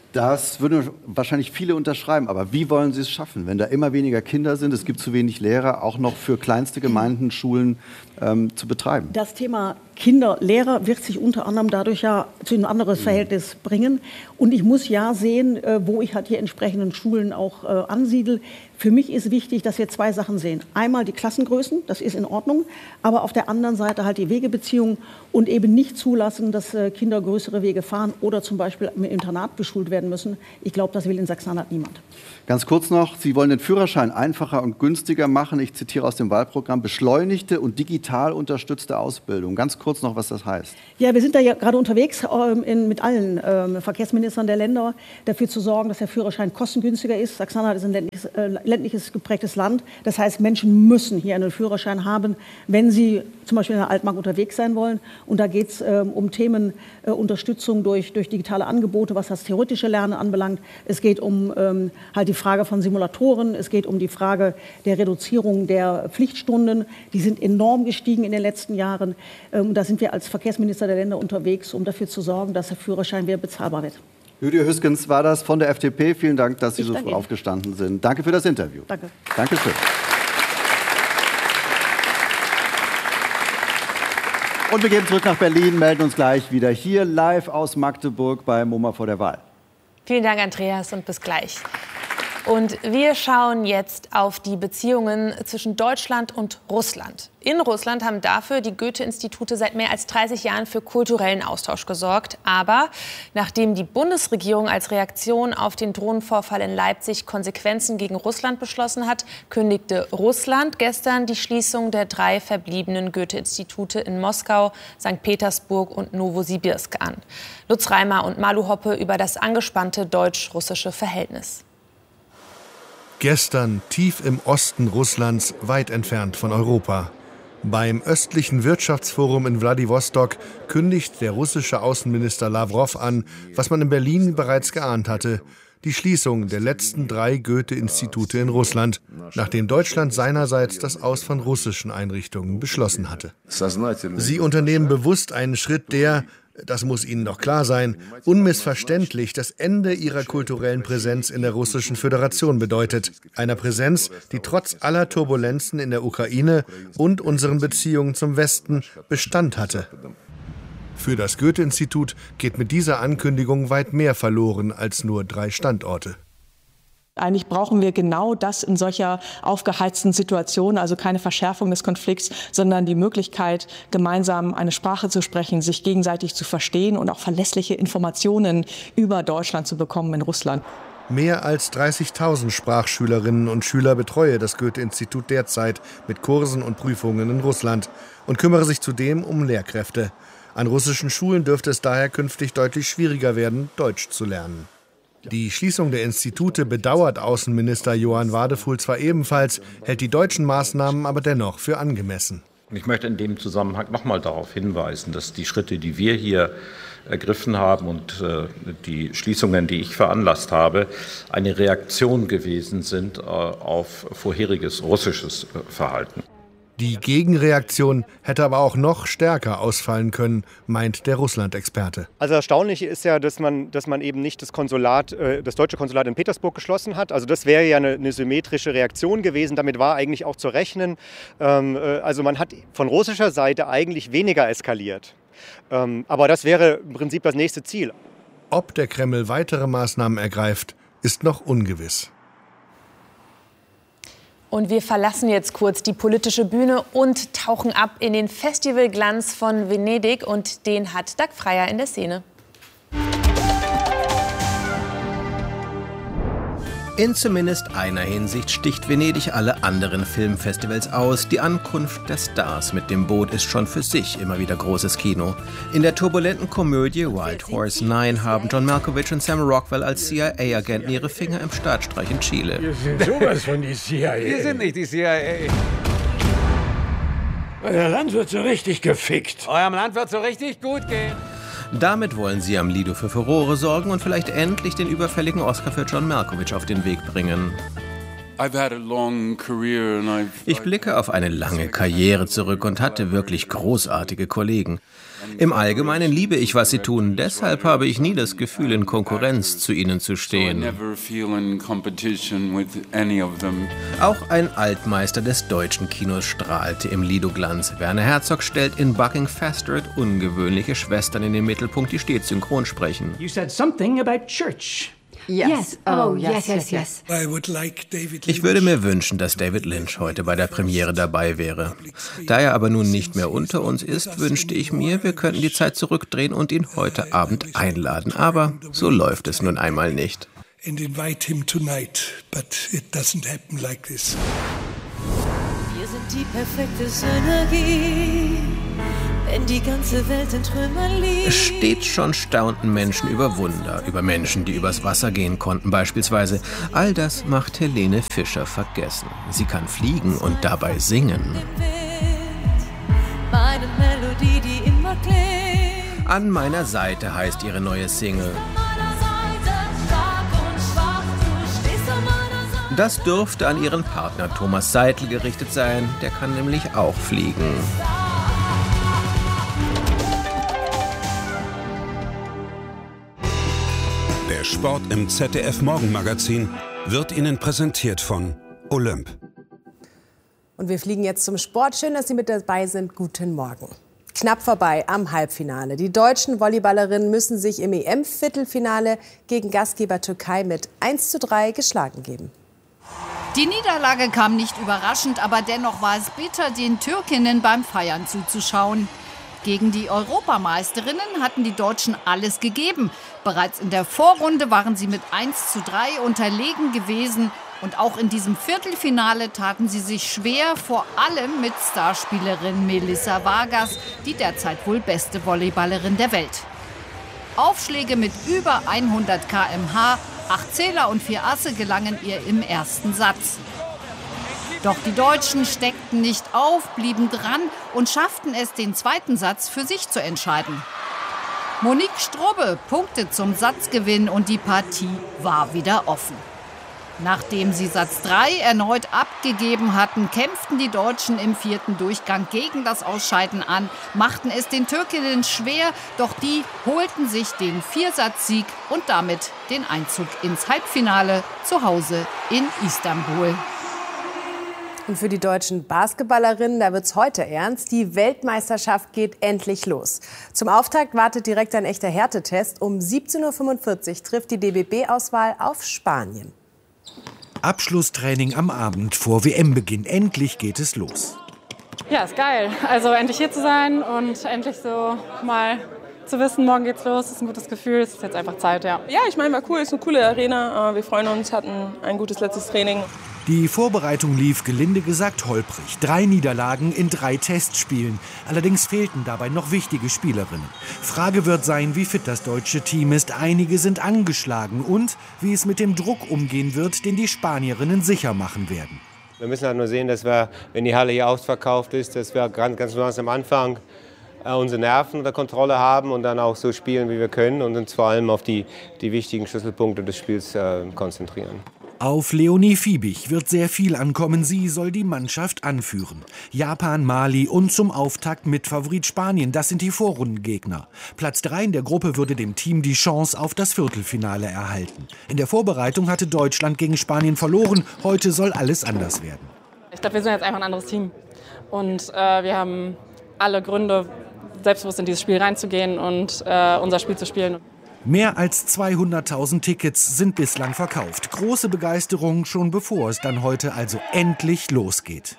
Das würden wahrscheinlich viele unterschreiben. Aber wie wollen Sie es schaffen, wenn da immer weniger Kinder sind, es gibt zu wenig Lehrer, auch noch für kleinste Gemeinden Schulen zu betreiben? Das Thema Kinder, Lehrer wird sich unter anderem dadurch ja zu einem anderen Verhältnis bringen. Und ich muss ja sehen, wo ich halt hier entsprechenden Schulen auch ansiedel. Für mich ist wichtig, dass wir zwei Sachen sehen. Einmal die Klassengrößen, das ist in Ordnung, aber auf der anderen Seite halt die Wegebeziehungen und eben nicht zulassen, dass Kinder größere Wege fahren oder zum Beispiel im Internat beschult werden müssen. Ich glaube, das will in Sachsen-Anhalt niemand. Ganz kurz noch, Sie wollen den Führerschein einfacher und günstiger machen. Ich zitiere aus dem Wahlprogramm, beschleunigte und digital unterstützte Ausbildung. Ganz kurz noch, was das heißt. Ja, wir sind da ja gerade unterwegs mit allen Verkehrsministern der Länder, dafür zu sorgen, dass der Führerschein kostengünstiger ist. Sachsen-Anhalt ist ein ländliches geprägtes Land. Das heißt, Menschen müssen hier einen Führerschein haben, wenn sie zum Beispiel in der Altmark unterwegs sein wollen. Und da geht es um Themen Unterstützung durch digitale Angebote, was das theoretische Lernen anbelangt. Es geht um halt die Frage von Simulatoren. Es geht um die Frage der Reduzierung der Pflichtstunden. Die sind enorm gestiegen in den letzten Jahren. Da sind wir als Verkehrsminister der Länder unterwegs, um dafür zu sorgen, dass der Führerschein wieder bezahlbar wird. Lydia Hüskens war das von der FDP. Vielen Dank, dass Sie so früh aufgestanden sind. Danke für das Interview. Danke. Dankeschön. Und wir gehen zurück nach Berlin, melden uns gleich wieder hier live aus Magdeburg bei MoMA vor der Wahl. Vielen Dank, Andreas, und bis gleich. Und wir schauen jetzt auf die Beziehungen zwischen Deutschland und Russland. In Russland haben dafür die Goethe-Institute seit mehr als 30 Jahren für kulturellen Austausch gesorgt. Aber nachdem die Bundesregierung als Reaktion auf den Drohnenvorfall in Leipzig Konsequenzen gegen Russland beschlossen hat, kündigte Russland gestern die Schließung der 3 verbliebenen Goethe-Institute in Moskau, St. Petersburg und Nowosibirsk an. Lutz Reimer und Malu Hoppe über das angespannte deutsch-russische Verhältnis. Gestern tief im Osten Russlands, weit entfernt von Europa. Beim östlichen Wirtschaftsforum in Wladiwostok kündigt der russische Außenminister Lawrow an, was man in Berlin bereits geahnt hatte: die Schließung der letzten 3 Goethe-Institute in Russland, nachdem Deutschland seinerseits das Aus von russischen Einrichtungen beschlossen hatte. Sie unternehmen bewusst einen Schritt, der, das muss Ihnen doch klar sein, unmissverständlich das Ende ihrer kulturellen Präsenz in der Russischen Föderation bedeutet. Einer Präsenz, die trotz aller Turbulenzen in der Ukraine und unseren Beziehungen zum Westen Bestand hatte. Für das Goethe-Institut geht mit dieser Ankündigung weit mehr verloren als nur 3 Standorte. Eigentlich brauchen wir genau das in solcher aufgeheizten Situation, also keine Verschärfung des Konflikts, sondern die Möglichkeit, gemeinsam eine Sprache zu sprechen, sich gegenseitig zu verstehen und auch verlässliche Informationen über Deutschland zu bekommen in Russland. Mehr als 30.000 Sprachschülerinnen und Schüler betreue das Goethe-Institut derzeit mit Kursen und Prüfungen in Russland und kümmere sich zudem um Lehrkräfte. An russischen Schulen dürfte es daher künftig deutlich schwieriger werden, Deutsch zu lernen. Die Schließung der Institute bedauert Außenminister Johann Wadefuhl zwar ebenfalls, hält die deutschen Maßnahmen aber dennoch für angemessen. Ich möchte in dem Zusammenhang noch mal darauf hinweisen, dass die Schritte, die wir hier ergriffen haben und die Schließungen, die ich veranlasst habe, eine Reaktion gewesen sind auf vorheriges russisches Verhalten. Die Gegenreaktion hätte aber auch noch stärker ausfallen können, meint der Russland-Experte. Also erstaunlich ist ja, dass man eben nicht das deutsche Konsulat in Petersburg geschlossen hat. Also das wäre ja eine symmetrische Reaktion gewesen. Damit war eigentlich auch zu rechnen. Also man hat von russischer Seite eigentlich weniger eskaliert. Aber das wäre im Prinzip das nächste Ziel. Ob der Kreml weitere Maßnahmen ergreift, ist noch ungewiss. Und wir verlassen jetzt kurz die politische Bühne und tauchen ab in den Festivalglanz von Venedig. Und den hat Dag Freier in der Szene. In zumindest einer Hinsicht sticht Venedig alle anderen Filmfestivals aus. Die Ankunft der Stars mit dem Boot ist schon für sich immer wieder großes Kino. In der turbulenten Komödie Wild Horse 9 haben John Malkovich und Sam Rockwell als CIA-Agenten ihre Finger im Staatsstreich in Chile. Wir sind sowas von die CIA. Wir sind nicht die CIA. Euer Land wird so richtig gefickt. Eurem Land wird so richtig gut gehen. Damit wollen sie am Lido für Furore sorgen und vielleicht endlich den überfälligen Oscar für John Malkovich auf den Weg bringen. Ich blicke auf eine lange Karriere zurück und hatte wirklich großartige Kollegen. Im Allgemeinen liebe ich, was sie tun. Deshalb habe ich nie das Gefühl, in Konkurrenz zu ihnen zu stehen. Auch ein Altmeister des deutschen Kinos strahlte im Lido-Glanz. Werner Herzog stellt in Bucking Fastered ungewöhnliche Schwestern in den Mittelpunkt, die stets synchron sprechen. You said something about church. Yes. Oh, yes. Ich würde mir wünschen, dass David Lynch heute bei der Premiere dabei wäre. Da er aber nun nicht mehr unter uns ist, wünschte ich mir, wir könnten die Zeit zurückdrehen und ihn heute Abend einladen. Aber so läuft es nun einmal nicht. And invite him tonight, but it doesn't happen like this. Wir sind die perfekte Synergie. Wenn die ganze Welt in Trümmern liegt. Stets schon staunten Menschen über Wunder, über Menschen, die übers Wasser gehen konnten beispielsweise. All das macht Helene Fischer vergessen. Sie kann fliegen und dabei singen. Meine Melodie, die immer klingt. An meiner Seite heißt ihre neue Single. Das dürfte an ihren Partner Thomas Seidl gerichtet sein. Der kann nämlich auch fliegen. Der Sport im ZDF-Morgenmagazin wird Ihnen präsentiert von Olymp. Und wir fliegen jetzt zum Sport. Schön, dass Sie mit dabei sind. Guten Morgen. Knapp vorbei am Halbfinale. Die deutschen Volleyballerinnen müssen sich im EM-Viertelfinale gegen Gastgeber Türkei mit 1:3 geschlagen geben. Die Niederlage kam nicht überraschend, aber dennoch war es bitter, den Türkinnen beim Feiern zuzuschauen. Gegen die Europameisterinnen hatten die Deutschen alles gegeben. Bereits in der Vorrunde waren sie mit 1:3 unterlegen gewesen. Und auch in diesem Viertelfinale taten sie sich schwer, vor allem mit Starspielerin Melissa Vargas, die derzeit wohl beste Volleyballerin der Welt. Aufschläge mit über 100 km/h, 8 Zähler und 4 Asse gelangen ihr im ersten Satz. Doch die Deutschen steckten nicht auf, blieben dran und schafften es, den zweiten Satz für sich zu entscheiden. Monique Strubbe punkte zum Satzgewinn und die Partie war wieder offen. Nachdem sie Satz 3 erneut abgegeben hatten, kämpften die Deutschen im vierten Durchgang gegen das Ausscheiden an, machten es den Türkinnen schwer, doch die holten sich den Viersatzsieg und damit den Einzug ins Halbfinale zu Hause in Istanbul. Und für die deutschen Basketballerinnen, da wird's heute ernst. Die Weltmeisterschaft geht endlich los. Zum Auftakt wartet direkt ein echter Härtetest. Um 17:45 Uhr trifft die DBB-Auswahl auf Spanien. Abschlusstraining am Abend vor WM-Beginn. Endlich geht es los. Ja, ist geil. Also endlich hier zu sein und endlich so mal zu wissen, morgen geht's los. Das ist ein gutes Gefühl. Es ist jetzt einfach Zeit, ja. Ja, ich meine, war cool. Es ist eine coole Arena. Wir freuen uns, hatten ein gutes letztes Training. Die Vorbereitung lief, gelinde gesagt, holprig. 3 Niederlagen in 3 Testspielen. Allerdings fehlten dabei noch wichtige Spielerinnen. Frage wird sein, wie fit das deutsche Team ist. Einige sind angeschlagen. Und wie es mit dem Druck umgehen wird, den die Spanierinnen sicher machen werden. Wir müssen halt nur sehen, dass wir, wenn die Halle hier ausverkauft ist, dass wir ganz am Anfang unsere Nerven unter Kontrolle haben und dann auch so spielen, wie wir können. Und uns vor allem auf die wichtigen Schlüsselpunkte des Spiels konzentrieren. Auf Leonie Fiebig wird sehr viel ankommen. Sie soll die Mannschaft anführen. Japan, Mali und zum Auftakt Mitfavorit Spanien. Das sind die Vorrundengegner. Platz 3 in der Gruppe würde dem Team die Chance auf das Viertelfinale erhalten. In der Vorbereitung hatte Deutschland gegen Spanien verloren. Heute soll alles anders werden. Ich glaube, wir sind jetzt einfach ein anderes Team. Und wir haben alle Gründe, selbstbewusst in dieses Spiel reinzugehen und unser Spiel zu spielen. Mehr als 200.000 Tickets sind bislang verkauft. Große Begeisterung schon bevor es dann heute also endlich losgeht.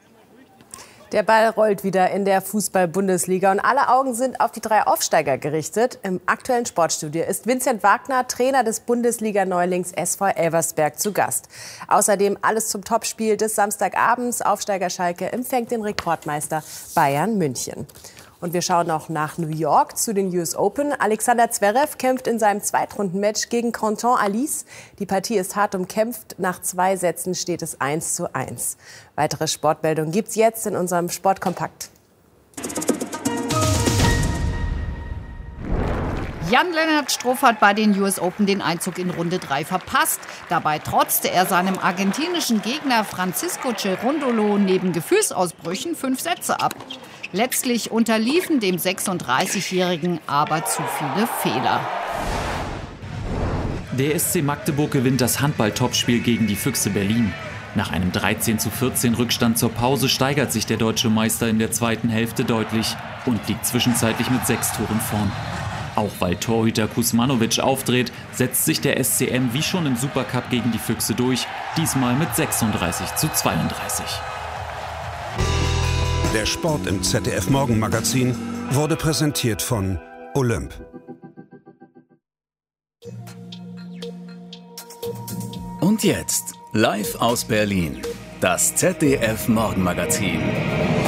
Der Ball rollt wieder in der Fußball-Bundesliga und alle Augen sind auf die 3 Aufsteiger gerichtet. Im aktuellen Sportstudio ist Vincent Wagner, Trainer des Bundesliga-Neulings SV Elversberg, zu Gast. Außerdem alles zum Topspiel des Samstagabends. Aufsteiger Schalke empfängt den Rekordmeister Bayern München. Und wir schauen noch nach New York zu den US Open. Alexander Zverev kämpft in seinem Zweitrundenmatch gegen Quentin Alice. Die Partie ist hart umkämpft. Nach 2 Sätzen steht es 1:1. Weitere Sportmeldungen gibt's jetzt in unserem Sportkompakt. Jan-Lennart Struff hat bei den US Open den Einzug in Runde 3 verpasst. Dabei trotzte er seinem argentinischen Gegner Francisco Cerundolo neben Gefühlsausbrüchen 5 Sätze ab. Letztlich unterliefen dem 36-Jährigen aber zu viele Fehler. Der SC Magdeburg gewinnt das Handball-Topspiel gegen die Füchse Berlin. Nach einem 13:14 Rückstand zur Pause steigert sich der deutsche Meister in der zweiten Hälfte deutlich und liegt zwischenzeitlich mit 6 Toren vorn. Auch weil Torhüter Kuzmanovic aufdreht, setzt sich der SCM wie schon im Supercup gegen die Füchse durch, diesmal mit 36:32. Der Sport im ZDF Morgenmagazin wurde präsentiert von Olymp. Und jetzt, live aus Berlin, das ZDF Morgenmagazin.